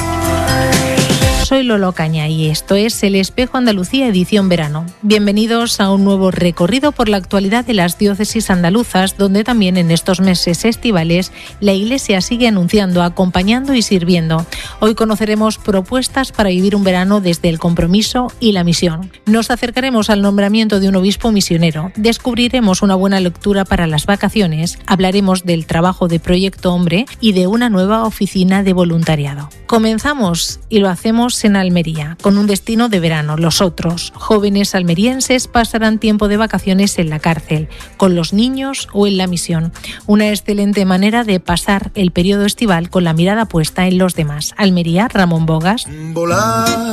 Soy Lolo Caña y esto es El Espejo Andalucía edición verano. Bienvenidos a un nuevo recorrido por la actualidad de las diócesis andaluzas, donde también en estos meses estivales la Iglesia sigue anunciando, acompañando y sirviendo. Hoy conoceremos propuestas para vivir un verano desde el compromiso y la misión. Nos acercaremos al nombramiento de un obispo misionero, descubriremos una buena lectura para las vacaciones, hablaremos del trabajo de Proyecto Hombre y de una nueva oficina de voluntariado. Comenzamos y lo hacemos en Almería, con un destino de verano. Los otros jóvenes almerienses pasarán tiempo de vacaciones en la cárcel, con los niños o en la misión. Una excelente manera de pasar el periodo estival con la mirada puesta en los demás. Almería, Ramón Bogas. Volar,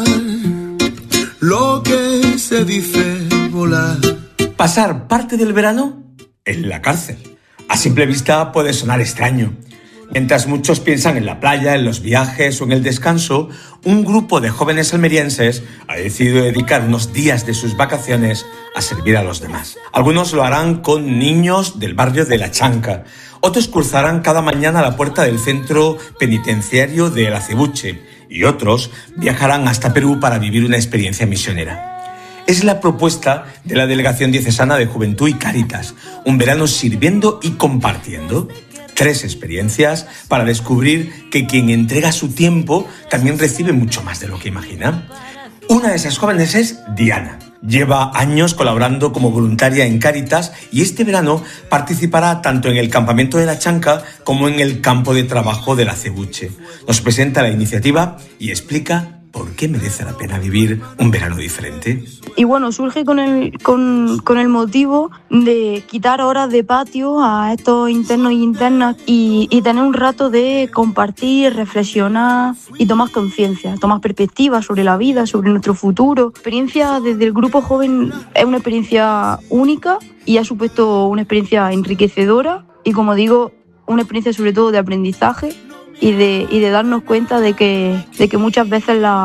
lo que se dice volar. Pasar parte del verano en la cárcel. A simple vista puede sonar extraño. Mientras muchos piensan en la playa, en los viajes o en el descanso, un grupo de jóvenes almerienses ha decidido dedicar unos días de sus vacaciones a servir a los demás. Algunos lo harán con niños del barrio de La Chanca, otros cruzarán cada mañana la puerta del centro penitenciario de El Acebuche y otros viajarán hasta Perú para vivir una experiencia misionera. Es la propuesta de la Delegación Diocesana de Juventud y Cáritas, un verano sirviendo y compartiendo. Tres experiencias para descubrir que quien entrega su tiempo también recibe mucho más de lo que imagina. Una de esas jóvenes es Diana. Lleva años colaborando como voluntaria en Cáritas y este verano participará tanto en el campamento de La Chanca como en el campo de trabajo del Acebuche. Nos presenta la iniciativa y explica por qué merece la pena vivir un verano diferente. Y bueno, surge con el, con, con el motivo de quitar horas de patio a estos internos y internas y, y tener un rato de compartir, reflexionar y tomar conciencia, tomar perspectiva sobre la vida, sobre nuestro futuro. La experiencia desde el grupo joven es una experiencia única y ha supuesto una experiencia enriquecedora y, como digo, una experiencia sobre todo de aprendizaje y de, y de darnos cuenta de que, de que muchas veces la,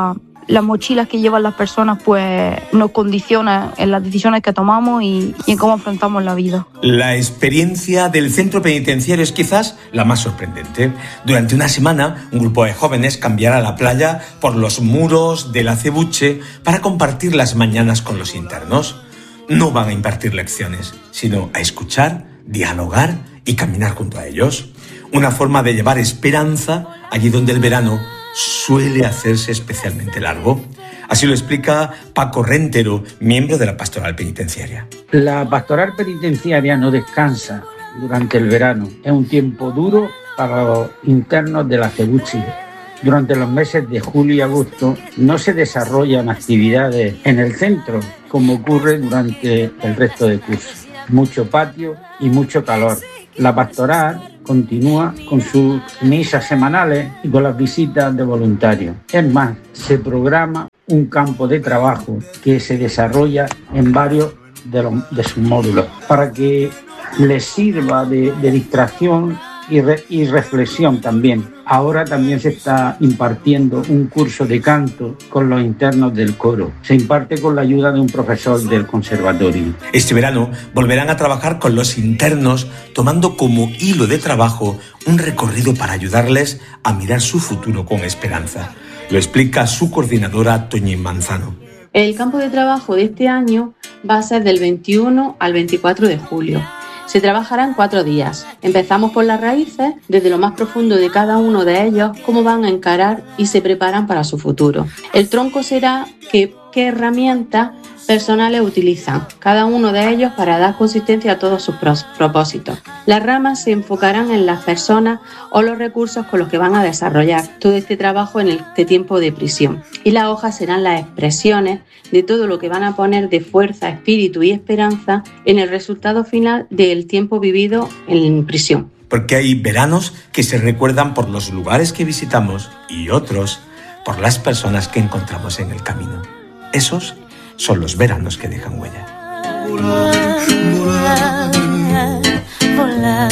las mochilas que llevan las personas pues nos condiciona en las decisiones que tomamos y, y en cómo afrontamos la vida. La experiencia del centro penitenciario es quizás la más sorprendente. Durante una semana, un grupo de jóvenes cambiará la playa por los muros del Acebuche para compartir las mañanas con los internos. No van a impartir lecciones, sino a escuchar, dialogar y caminar junto a ellos. Una forma de llevar esperanza allí donde el verano suele hacerse especialmente largo. Así lo explica Paco Rentero, miembro de la Pastoral Penitenciaria. La Pastoral Penitenciaria no descansa durante el verano. Es un tiempo duro para los internos de la Acebuche. Durante los meses de julio y agosto no se desarrollan actividades en el centro como ocurre durante el resto del curso. Mucho patio y mucho calor. La pastoral continúa con sus misas semanales y con las visitas de voluntarios. Es más, se programa un campo de trabajo que se desarrolla en varios de, los, de sus módulos para que les sirva de, de distracción y, re, y reflexión también. Ahora también se está impartiendo un curso de canto con los internos del coro. Se imparte con la ayuda de un profesor del conservatorio. Este verano volverán a trabajar con los internos, tomando como hilo de trabajo un recorrido para ayudarles a mirar su futuro con esperanza. Lo explica su coordinadora, Toñi Manzano. El campo de trabajo de este año va a ser del veintiuno al veinticuatro de julio. Se trabajarán cuatro días. Empezamos por las raíces, desde lo más profundo de cada uno de ellos, cómo van a encarar y se preparan para su futuro. El tronco será que, qué herramientas personales utilizan, cada uno de ellos para dar consistencia a todos sus propósitos. Las ramas se enfocarán en las personas o los recursos con los que van a desarrollar todo este trabajo en este tiempo de prisión. Y las hojas serán las expresiones de todo lo que van a poner de fuerza, espíritu y esperanza en el resultado final del tiempo vivido en prisión. Porque hay veranos que se recuerdan por los lugares que visitamos y otros por las personas que encontramos en el camino. Esos son los veranos que dejan huella. Volar, volar.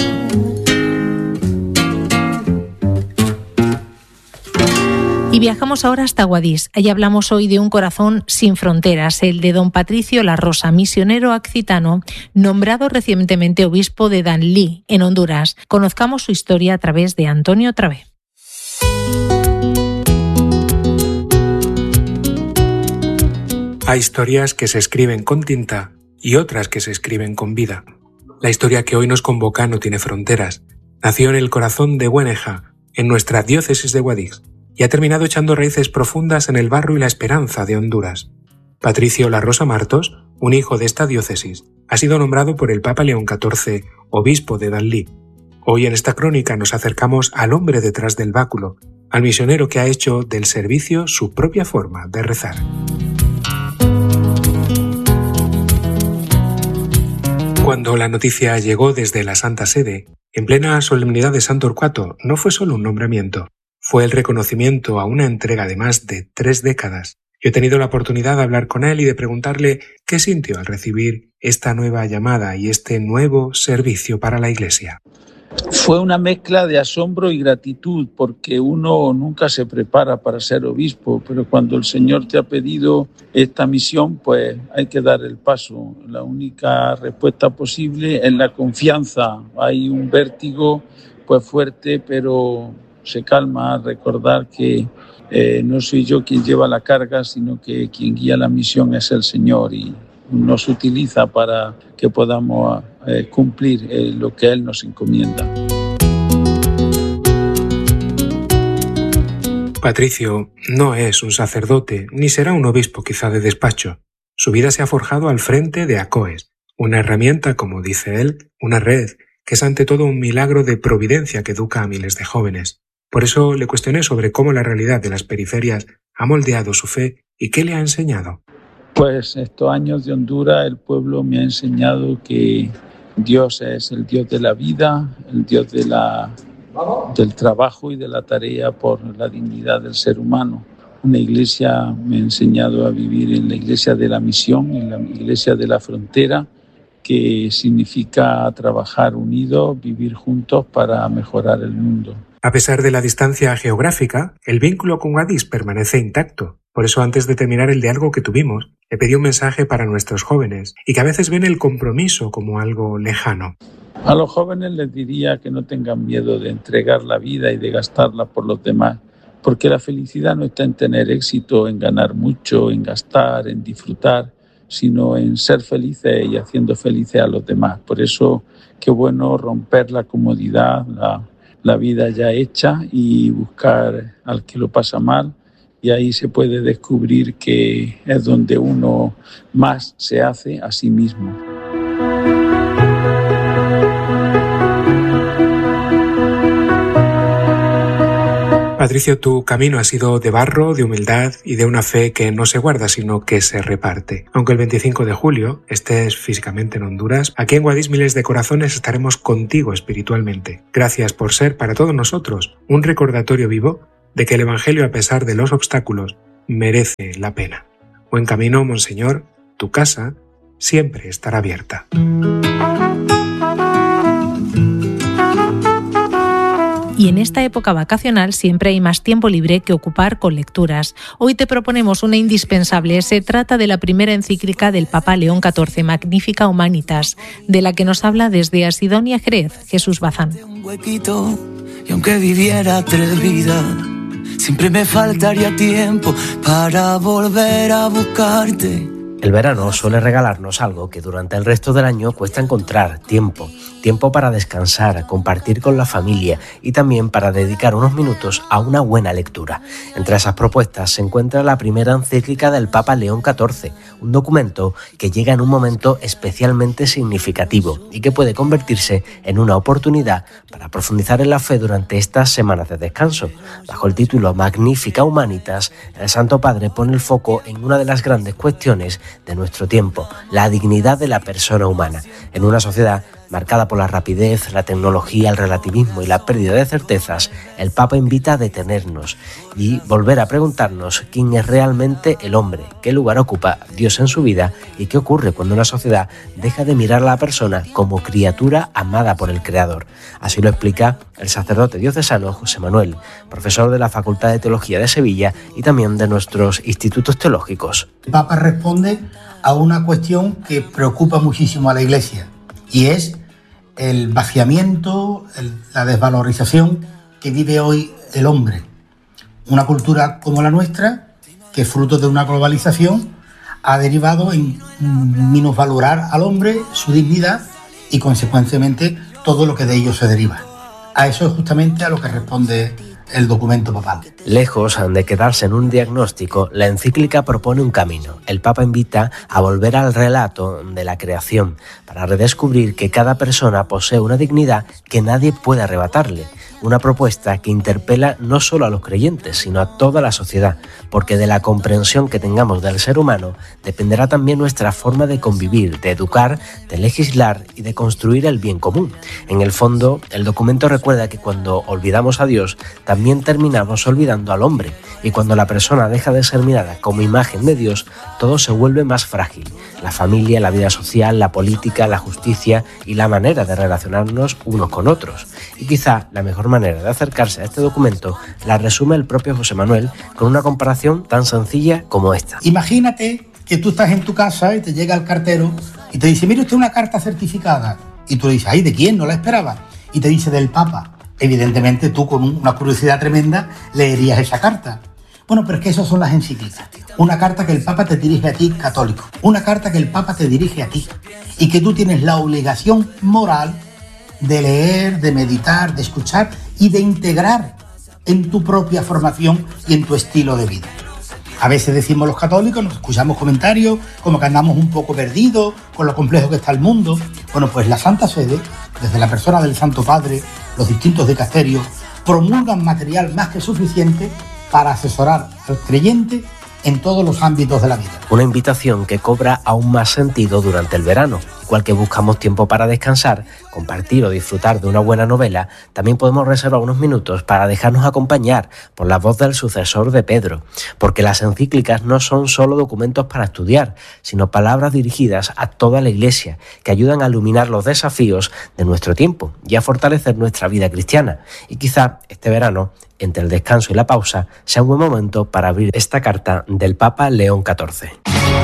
Y viajamos ahora hasta Guadix. Allí hablamos hoy de un corazón sin fronteras, el de don Patricio La Rosa, misionero occitano, nombrado recientemente obispo de Danlí, en Honduras. Conozcamos su historia a través de Antonio Travé. Hay historias que se escriben con tinta y otras que se escriben con vida. La historia que hoy nos convoca no tiene fronteras. Nació en el corazón de Güeneja, en nuestra diócesis de Guadix, y ha terminado echando raíces profundas en el barro y la esperanza de Honduras. Patricio La Rosa Martos, un hijo de esta diócesis, ha sido nombrado por el Papa León catorce obispo de Danlí. Hoy en esta crónica nos acercamos al hombre detrás del báculo, al misionero que ha hecho del servicio su propia forma de rezar. Cuando la noticia llegó desde la Santa Sede, en plena solemnidad de San Torcuato, no fue solo un nombramiento, fue el reconocimiento a una entrega de más de tres décadas. Yo he tenido la oportunidad de hablar con él y de preguntarle qué sintió al recibir esta nueva llamada y este nuevo servicio para la Iglesia. Fue una mezcla de asombro y gratitud, porque uno nunca se prepara para ser obispo, pero cuando el Señor te ha pedido esta misión, pues hay que dar el paso. La única respuesta posible es la confianza. Hay un vértigo pues fuerte, pero se calma al recordar que eh, no soy yo quien lleva la carga, sino que quien guía la misión es el Señor y nos utiliza para que podamos eh, cumplir eh, lo que Él nos encomienda. Patricio no es un sacerdote, ni será un obispo quizá de despacho. Su vida se ha forjado al frente de ACOES, una herramienta, como dice él, una red, que es ante todo un milagro de providencia que educa a miles de jóvenes. Por eso le cuestioné sobre cómo la realidad de las periferias ha moldeado su fe y qué le ha enseñado. Pues estos años de Honduras el pueblo me ha enseñado que Dios es el Dios de la vida, el Dios de la, del trabajo y de la tarea por la dignidad del ser humano. Una iglesia me ha enseñado a vivir en la iglesia de la misión, en la iglesia de la frontera, que significa trabajar unidos, vivir juntos para mejorar el mundo. A pesar de la distancia geográfica, el vínculo con Guadix permanece intacto. Por eso, antes de terminar el diálogo que tuvimos, le pedí un mensaje para nuestros jóvenes y que a veces ven el compromiso como algo lejano. A los jóvenes les diría que no tengan miedo de entregar la vida y de gastarla por los demás, porque la felicidad no está en tener éxito, en ganar mucho, en gastar, en disfrutar, sino en ser felices y haciendo felices a los demás. Por eso, qué bueno romper la comodidad, la, la vida ya hecha y buscar al que lo pasa mal. Y ahí se puede descubrir que es donde uno más se hace a sí mismo. Patricio, tu camino ha sido de barro, de humildad y de una fe que no se guarda, sino que se reparte. Aunque el veinticinco de julio estés físicamente en Honduras, aquí en Guadix miles de corazones estaremos contigo espiritualmente. Gracias por ser para todos nosotros un recordatorio vivo de que el Evangelio, a pesar de los obstáculos, merece la pena. Buen camino, Monseñor, tu casa siempre estará abierta. Y en esta época vacacional siempre hay más tiempo libre que ocupar con lecturas. Hoy te proponemos una indispensable. Se trata de la primera encíclica del Papa León catorce, Magnificat Humanitas, de la que nos habla desde Asidonia, Jerez, Jesús Bazán. Un huequito, y aunque viviera tres vidas, siempre me faltaría tiempo para volver a buscarte. El verano suele regalarnos algo que durante el resto del año cuesta encontrar: tiempo. Tiempo para descansar, compartir con la familia y también para dedicar unos minutos a una buena lectura. Entre esas propuestas se encuentra la primera encíclica del Papa León catorce, un documento que llega en un momento especialmente significativo y que puede convertirse en una oportunidad para profundizar en la fe durante estas semanas de descanso. Bajo el título Magnificat Humanitas, el Santo Padre pone el foco en una de las grandes cuestiones de nuestro tiempo: la dignidad de la persona humana. En una sociedad marcada por la rapidez, la tecnología, el relativismo y la pérdida de certezas, el Papa invita a detenernos y volver a preguntarnos quién es realmente el hombre, qué lugar ocupa Dios en su vida y qué ocurre cuando una sociedad deja de mirar a la persona como criatura amada por el Creador. Así lo explica el sacerdote diocesano José Manuel, profesor de la Facultad de Teología de Sevilla y también de nuestros institutos teológicos. El Papa responde a una cuestión que preocupa muchísimo a la Iglesia, y es el vaciamiento, el, la desvalorización que vive hoy el hombre. Una cultura como la nuestra, que fruto de una globalización, ha derivado en minusvalorar al hombre, su dignidad y, consecuentemente, todo lo que de ello se deriva. A eso es justamente a lo que responde el documento papal. Lejos de quedarse en un diagnóstico, la encíclica propone un camino. El Papa invita a volver al relato de la creación para redescubrir que cada persona posee una dignidad que nadie puede arrebatarle. Una propuesta que interpela no solo a los creyentes, sino a toda la sociedad, porque de la comprensión que tengamos del ser humano dependerá también nuestra forma de convivir, de educar, de legislar y de construir el bien común. En el fondo, el documento recuerda que cuando olvidamos a Dios, también terminamos olvidando al hombre, y cuando la persona deja de ser mirada como imagen de Dios, todo se vuelve más frágil. La familia, la vida social, la política, la justicia y la manera de relacionarnos unos con otros. Y quizá la mejor manera de acercarse a este documento la resume el propio José Manuel con una comparación tan sencilla como esta. Imagínate que tú estás en tu casa y te llega el cartero y te dice: mire usted una carta certificada. Y tú le dices: ay, ¿de quién? No la esperaba. Y te dice: del Papa. Evidentemente tú, con una curiosidad tremenda, leerías esa carta. Bueno, pero es que esas son las encíclicas. Una carta que el Papa te dirige a ti, católico. Una carta que el Papa te dirige a ti. Y que tú tienes la obligación moral de leer, de meditar, de escuchar y de integrar en tu propia formación y en tu estilo de vida. A veces decimos los católicos, nos escuchamos comentarios como que andamos un poco perdidos con lo complejo que está el mundo. Bueno, pues la Santa Sede, desde la persona del Santo Padre, los distintos dicasterios, promulgan material más que suficiente para asesorar al creyente en todos los ámbitos de la vida. Una invitación que cobra aún más sentido durante el verano, Igual que buscamos tiempo para descansar, compartir o disfrutar de una buena novela, también podemos reservar unos minutos para dejarnos acompañar por la voz del sucesor de Pedro, porque las encíclicas no son solo documentos para estudiar, sino palabras dirigidas a toda la Iglesia, que ayudan a iluminar los desafíos de nuestro tiempo y a fortalecer nuestra vida cristiana. Y quizá este verano, entre el descanso y la pausa, sea un buen momento para abrir esta carta del Papa León catorce.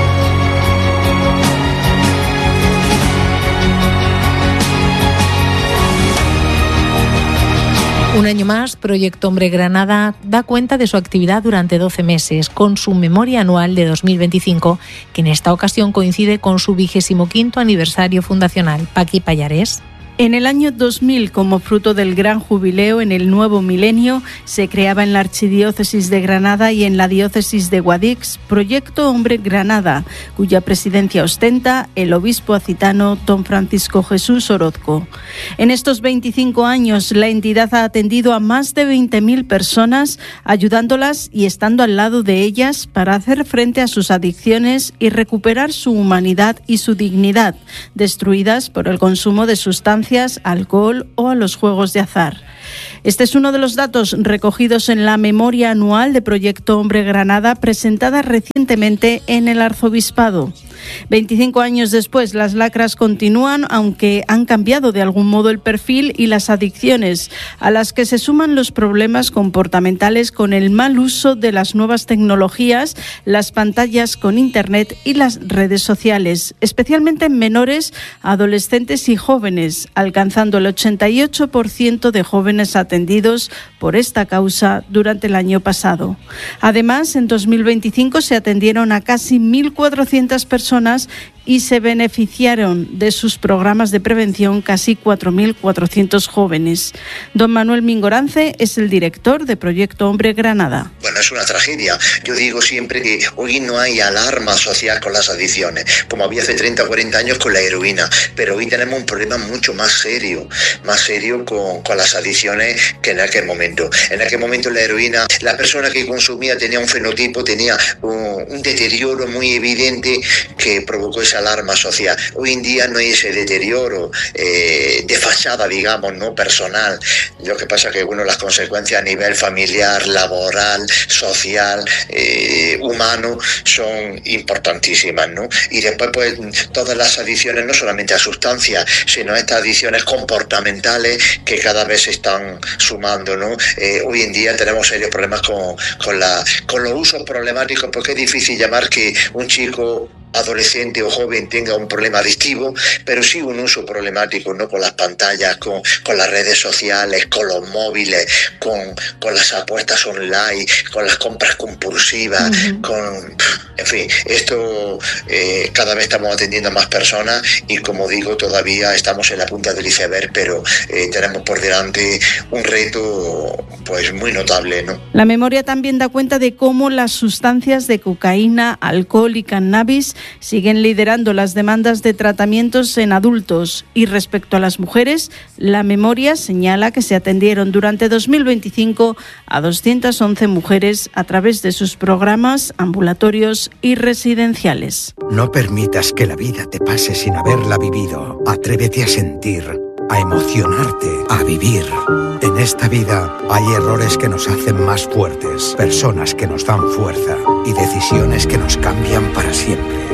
Un año más, Proyecto Hombre Granada da cuenta de su actividad durante doce meses, con su memoria anual de dos mil veinticinco, que en esta ocasión coincide con su vigésimo quinto aniversario fundacional. Paqui Pallares. En el año dos mil, como fruto del gran jubileo en el nuevo milenio, se creaba en la Archidiócesis de Granada y en la Diócesis de Guadix Proyecto Hombre Granada, cuya presidencia ostenta el obispo acitano don Francisco Jesús Orozco. En estos veinticinco años, la entidad ha atendido a más de veinte mil personas, ayudándolas y estando al lado de ellas para hacer frente a sus adicciones y recuperar su humanidad y su dignidad, destruidas por el consumo de sustancias, alcohol o a los juegos de azar. Este es uno de los datos recogidos en la memoria anual de Proyecto Hombre Granada, presentada recientemente en el Arzobispado. veinticinco años después, las lacras continúan, aunque han cambiado de algún modo el perfil y las adicciones, a las que se suman los problemas comportamentales con el mal uso de las nuevas tecnologías, las pantallas con Internet y las redes sociales, especialmente en menores, adolescentes y jóvenes, alcanzando el ochenta y ocho por ciento de jóvenes atendidos por esta causa durante el año pasado. Además, en dos mil veinticinco se atendieron a casi mil cuatrocientas personas y se beneficiaron de sus programas de prevención casi cuatro mil cuatrocientos jóvenes. Don Manuel Mingorance es el director de Proyecto Hombre Granada. Bueno, es una tragedia. Yo digo siempre que hoy no hay alarma social con las adicciones, como había hace treinta o cuarenta años con la heroína, pero hoy tenemos un problema mucho más serio, más serio con, con las adicciones que en aquel momento. En aquel momento la heroína, la persona que consumía tenía un fenotipo, tenía un, un deterioro muy evidente que provocó esa alarma social. Hoy en día no hay ese deterioro eh, de fachada, digamos, no personal. Lo que pasa es que, bueno, las consecuencias a nivel familiar, laboral, social, eh, humano, son importantísimas, ¿no? Y después, pues, todas las adicciones, no solamente a sustancias, sino a estas adicciones comportamentales que cada vez se están sumando, ¿no? Eh, hoy en día tenemos serios problemas con, con, la, con los usos problemáticos, porque es difícil llamar que un chico adolescente o joven tenga un problema adictivo, pero sí un uso problemático, ¿no? Con las pantallas, con, con las redes sociales, con los móviles, con, con las apuestas online, con las compras compulsivas, uh-huh. con, en fin, esto eh, cada vez estamos atendiendo a más personas y, como digo, todavía estamos en la punta del iceberg, pero eh, tenemos por delante un reto pues muy notable, ¿no? La memoria también da cuenta de cómo las sustancias de cocaína, alcohol y cannabis siguen liderando las demandas de tratamientos en adultos, y respecto a las mujeres, la memoria señala que se atendieron durante dos mil veinticinco a doscientas once mujeres a través de sus programas ambulatorios y residenciales. No permitas que la vida te pase sin haberla vivido. Atrévete a sentir, a emocionarte, a vivir. En esta vida hay errores que nos hacen más fuertes, personas que nos dan fuerza y decisiones que nos cambian para siempre.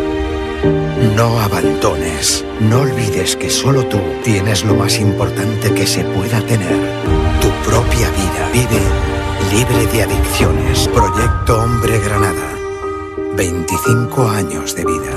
No abandones, no olvides que solo tú tienes lo más importante que se pueda tener, tu propia vida. Vive libre de adicciones. Proyecto Hombre Granada. veinticinco años de vida.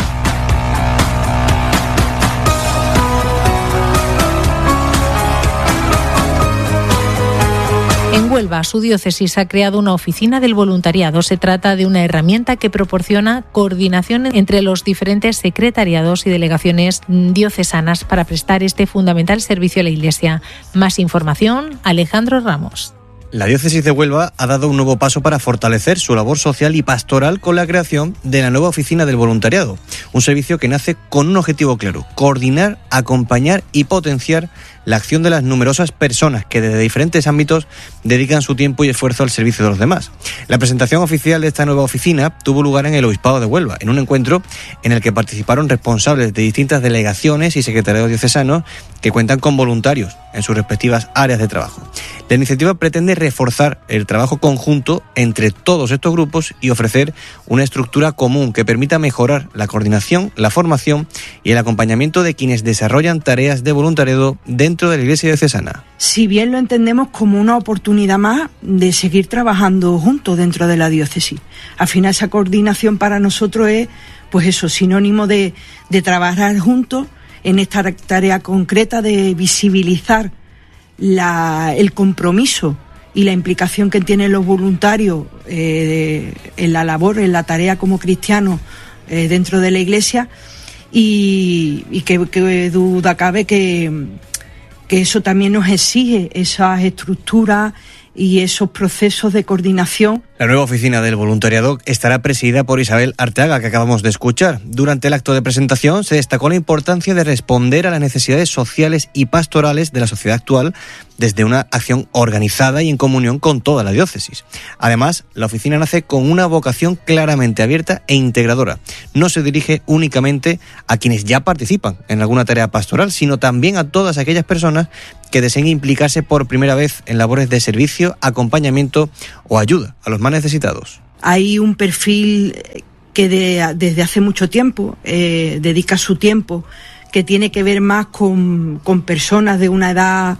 En Huelva, su diócesis ha creado una oficina del voluntariado. Se trata de una herramienta que proporciona coordinación entre los diferentes secretariados y delegaciones diocesanas para prestar este fundamental servicio a la Iglesia. Más información, Alejandro Ramos. La diócesis de Huelva ha dado un nuevo paso para fortalecer su labor social y pastoral con la creación de la nueva oficina del voluntariado, un servicio que nace con un objetivo claro: coordinar, acompañar y potenciar la acción de las numerosas personas que desde diferentes ámbitos dedican su tiempo y esfuerzo al servicio de los demás. La presentación oficial de esta nueva oficina tuvo lugar en el Obispado de Huelva, en un encuentro en el que participaron responsables de distintas delegaciones y secretariados diocesanos que cuentan con voluntarios en sus respectivas áreas de trabajo. La iniciativa pretende reforzar el trabajo conjunto entre todos estos grupos y ofrecer una estructura común que permita mejorar la coordinación, la formación y el acompañamiento de quienes desarrollan tareas de voluntariado dentro de la Iglesia diocesana. Si bien lo entendemos como una oportunidad más de seguir trabajando juntos dentro de la diócesis. Al final esa coordinación para nosotros es, pues eso, sinónimo de, de trabajar juntos en esta tarea concreta de visibilizar la, el compromiso y la implicación que tienen los voluntarios eh, en la labor, en la tarea como cristianos eh, dentro de la Iglesia, y, y que, que duda cabe que, que eso también nos exige esas estructuras y esos procesos de coordinación. La nueva oficina del voluntariado estará presidida por Isabel Arteaga, que acabamos de escuchar. Durante el acto de presentación se destacó la importancia de responder a las necesidades sociales y pastorales de la sociedad actual desde una acción organizada y en comunión con toda la diócesis. Además, la oficina nace con una vocación claramente abierta e integradora. No se dirige únicamente a quienes ya participan en alguna tarea pastoral, sino también a todas aquellas personas que deseen implicarse por primera vez en labores de servicio, acompañamiento o ayuda a los más necesitados. Hay un perfil que de, desde hace mucho tiempo eh, dedica su tiempo, que tiene que ver más con, con personas de una edad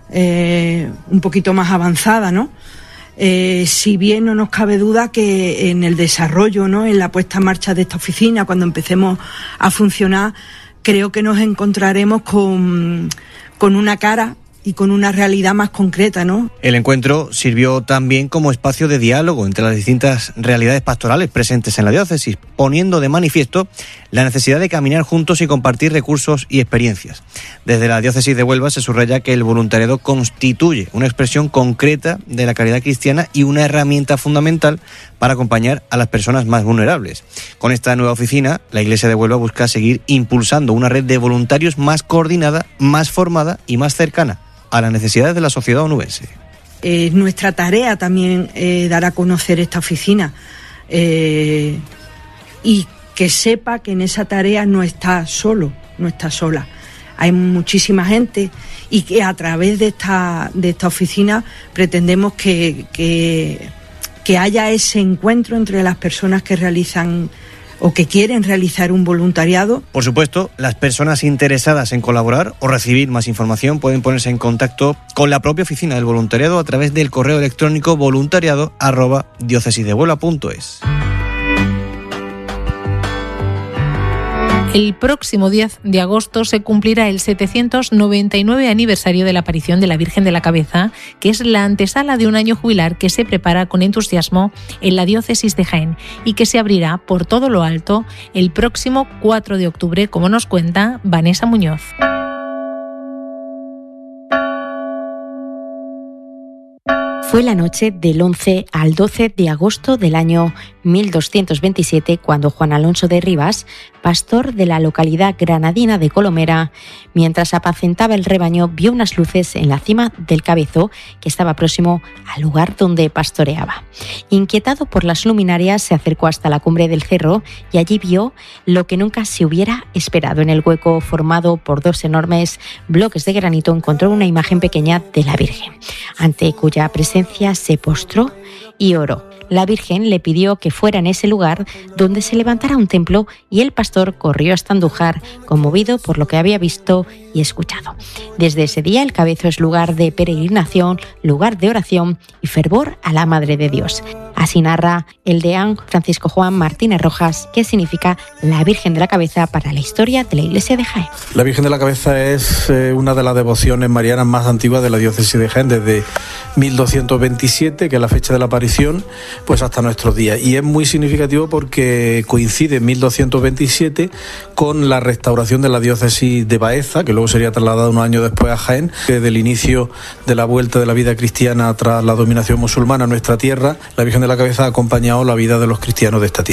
eh, un poquito más avanzada, ¿no? Eh, si bien no nos cabe duda que en el desarrollo, ¿no?, en la puesta en marcha de esta oficina, cuando empecemos a funcionar, creo que nos encontraremos con, con una cara y con una realidad más concreta, ¿no? El encuentro sirvió también como espacio de diálogo entre las distintas realidades pastorales presentes en la diócesis, poniendo de manifiesto la necesidad de caminar juntos y compartir recursos y experiencias. Desde la diócesis de Huelva se subraya que el voluntariado constituye una expresión concreta de la caridad cristiana y una herramienta fundamental para acompañar a las personas más vulnerables. Con esta nueva oficina, la Iglesia de Huelva busca seguir impulsando una red de voluntarios más coordinada, más formada y más cercana a las necesidades de la sociedad onubense. Eh, nuestra tarea también eh, dar a conocer esta oficina eh, y que sepa que en esa tarea no está solo, no está sola. Hay muchísima gente y que a través de esta, de esta oficina pretendemos que, que, que haya ese encuentro entre las personas que realizan o que quieren realizar un voluntariado. Por supuesto, las personas interesadas en colaborar o recibir más información pueden ponerse en contacto con la propia oficina del voluntariado a través del correo electrónico voluntariado arroba diocesisdehuelva punto es. El próximo diez de agosto se cumplirá el setecientos noventa y nueve aniversario de la aparición de la Virgen de la Cabeza, que es la antesala de un año jubilar que se prepara con entusiasmo en la diócesis de Jaén y que se abrirá por todo lo alto el próximo cuatro de octubre, como nos cuenta Vanessa Muñoz. Fue la noche del once al doce de agosto del año mil doscientos veintisiete cuando Juan Alonso de Rivas, pastor de la localidad granadina de Colomera, mientras apacentaba el rebaño, vio unas luces en la cima del Cabezo que estaba próximo al lugar donde pastoreaba. Inquietado por las luminarias, se acercó hasta la cumbre del cerro y allí vio lo que nunca se hubiera esperado. En el hueco formado por dos enormes bloques de granito encontró una imagen pequeña de la Virgen, ante cuya presencia se postró y oró. La Virgen le pidió que fuera en ese lugar donde se levantara un templo y el pastor corrió hasta Andújar, conmovido por lo que había visto y escuchado. Desde ese día el Cabezo es lugar de peregrinación, lugar de oración y fervor a la Madre de Dios. Así narra el deán Francisco Juan Martínez Rojas, que significa la Virgen de la Cabeza para la historia de la Iglesia de Jaén. La Virgen de la Cabeza es eh, una de las devociones marianas más antiguas de la diócesis de Jaén, desde mil doscientos veintisiete, que es la fecha de la aparición, pues hasta nuestros días. Y es muy significativo porque coincide en mil doscientos veintisiete con la restauración de la diócesis de Baeza, que luego sería trasladada unos años después a Jaén. Desde el inicio de la vuelta de la vida cristiana tras la dominación musulmana a nuestra tierra, la Virgen de la Cabeza ha acompañado la vida de los cristianos de esta tierra.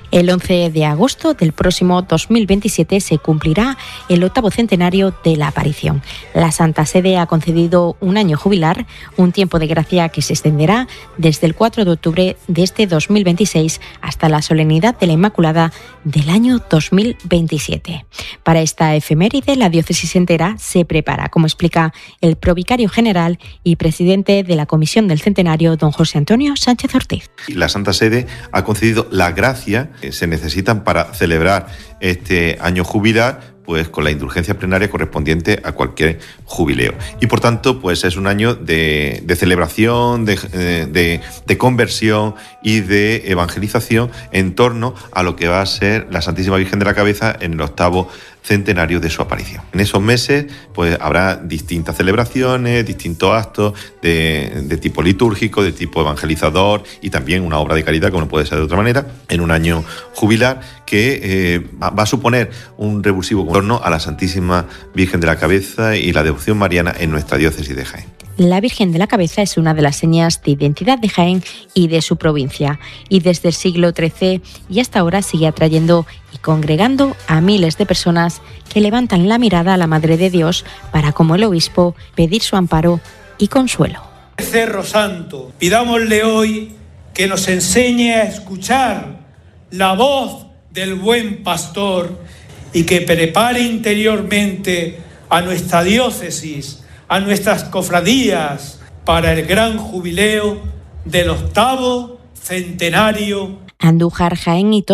El once de agosto del próximo dos mil veintisiete se cumplirá el octavo centenario de la aparición. La Santa Sede ha concedido un año jubilar, un tiempo de gracia que se extenderá desde el cuatro de octubre de este dos mil veintiséis hasta la solemnidad de la Inmaculada del año dos mil veintisiete. Para esta efeméride, la diócesis entera se prepara, como explica el provicario general y presidente de la Comisión del Centenario, don José Antonio Sánchez Ortiz. La Santa Sede ha concedido la gracia que se necesitan para celebrar este año jubilar, pues con la indulgencia plenaria correspondiente a cualquier jubileo. Y por tanto, pues es un año de, de celebración, de, de, de conversión y de evangelización en torno a lo que va a ser la Santísima Virgen de la Cabeza en el octavo centenario de su aparición. En esos meses pues habrá distintas celebraciones, distintos actos de, de tipo litúrgico, de tipo evangelizador y también una obra de caridad, como no puede ser de otra manera, en un año jubilar que eh, va a suponer un revulsivo en torno a la Santísima Virgen de la Cabeza y la devoción mariana en nuestra diócesis de Jaén. La Virgen de la Cabeza es una de las señas de identidad de Jaén y de su provincia, y desde el siglo trece y hasta ahora sigue atrayendo y congregando a miles de personas que levantan la mirada a la Madre de Dios para, como el obispo, pedir su amparo y consuelo. Cerro Santo, pidámosle hoy que nos enseñe a escuchar la voz del buen pastor y que prepare interiormente a nuestra diócesis, a nuestras cofradías, para el gran jubileo del octavo centenario. Andújar, Jaén y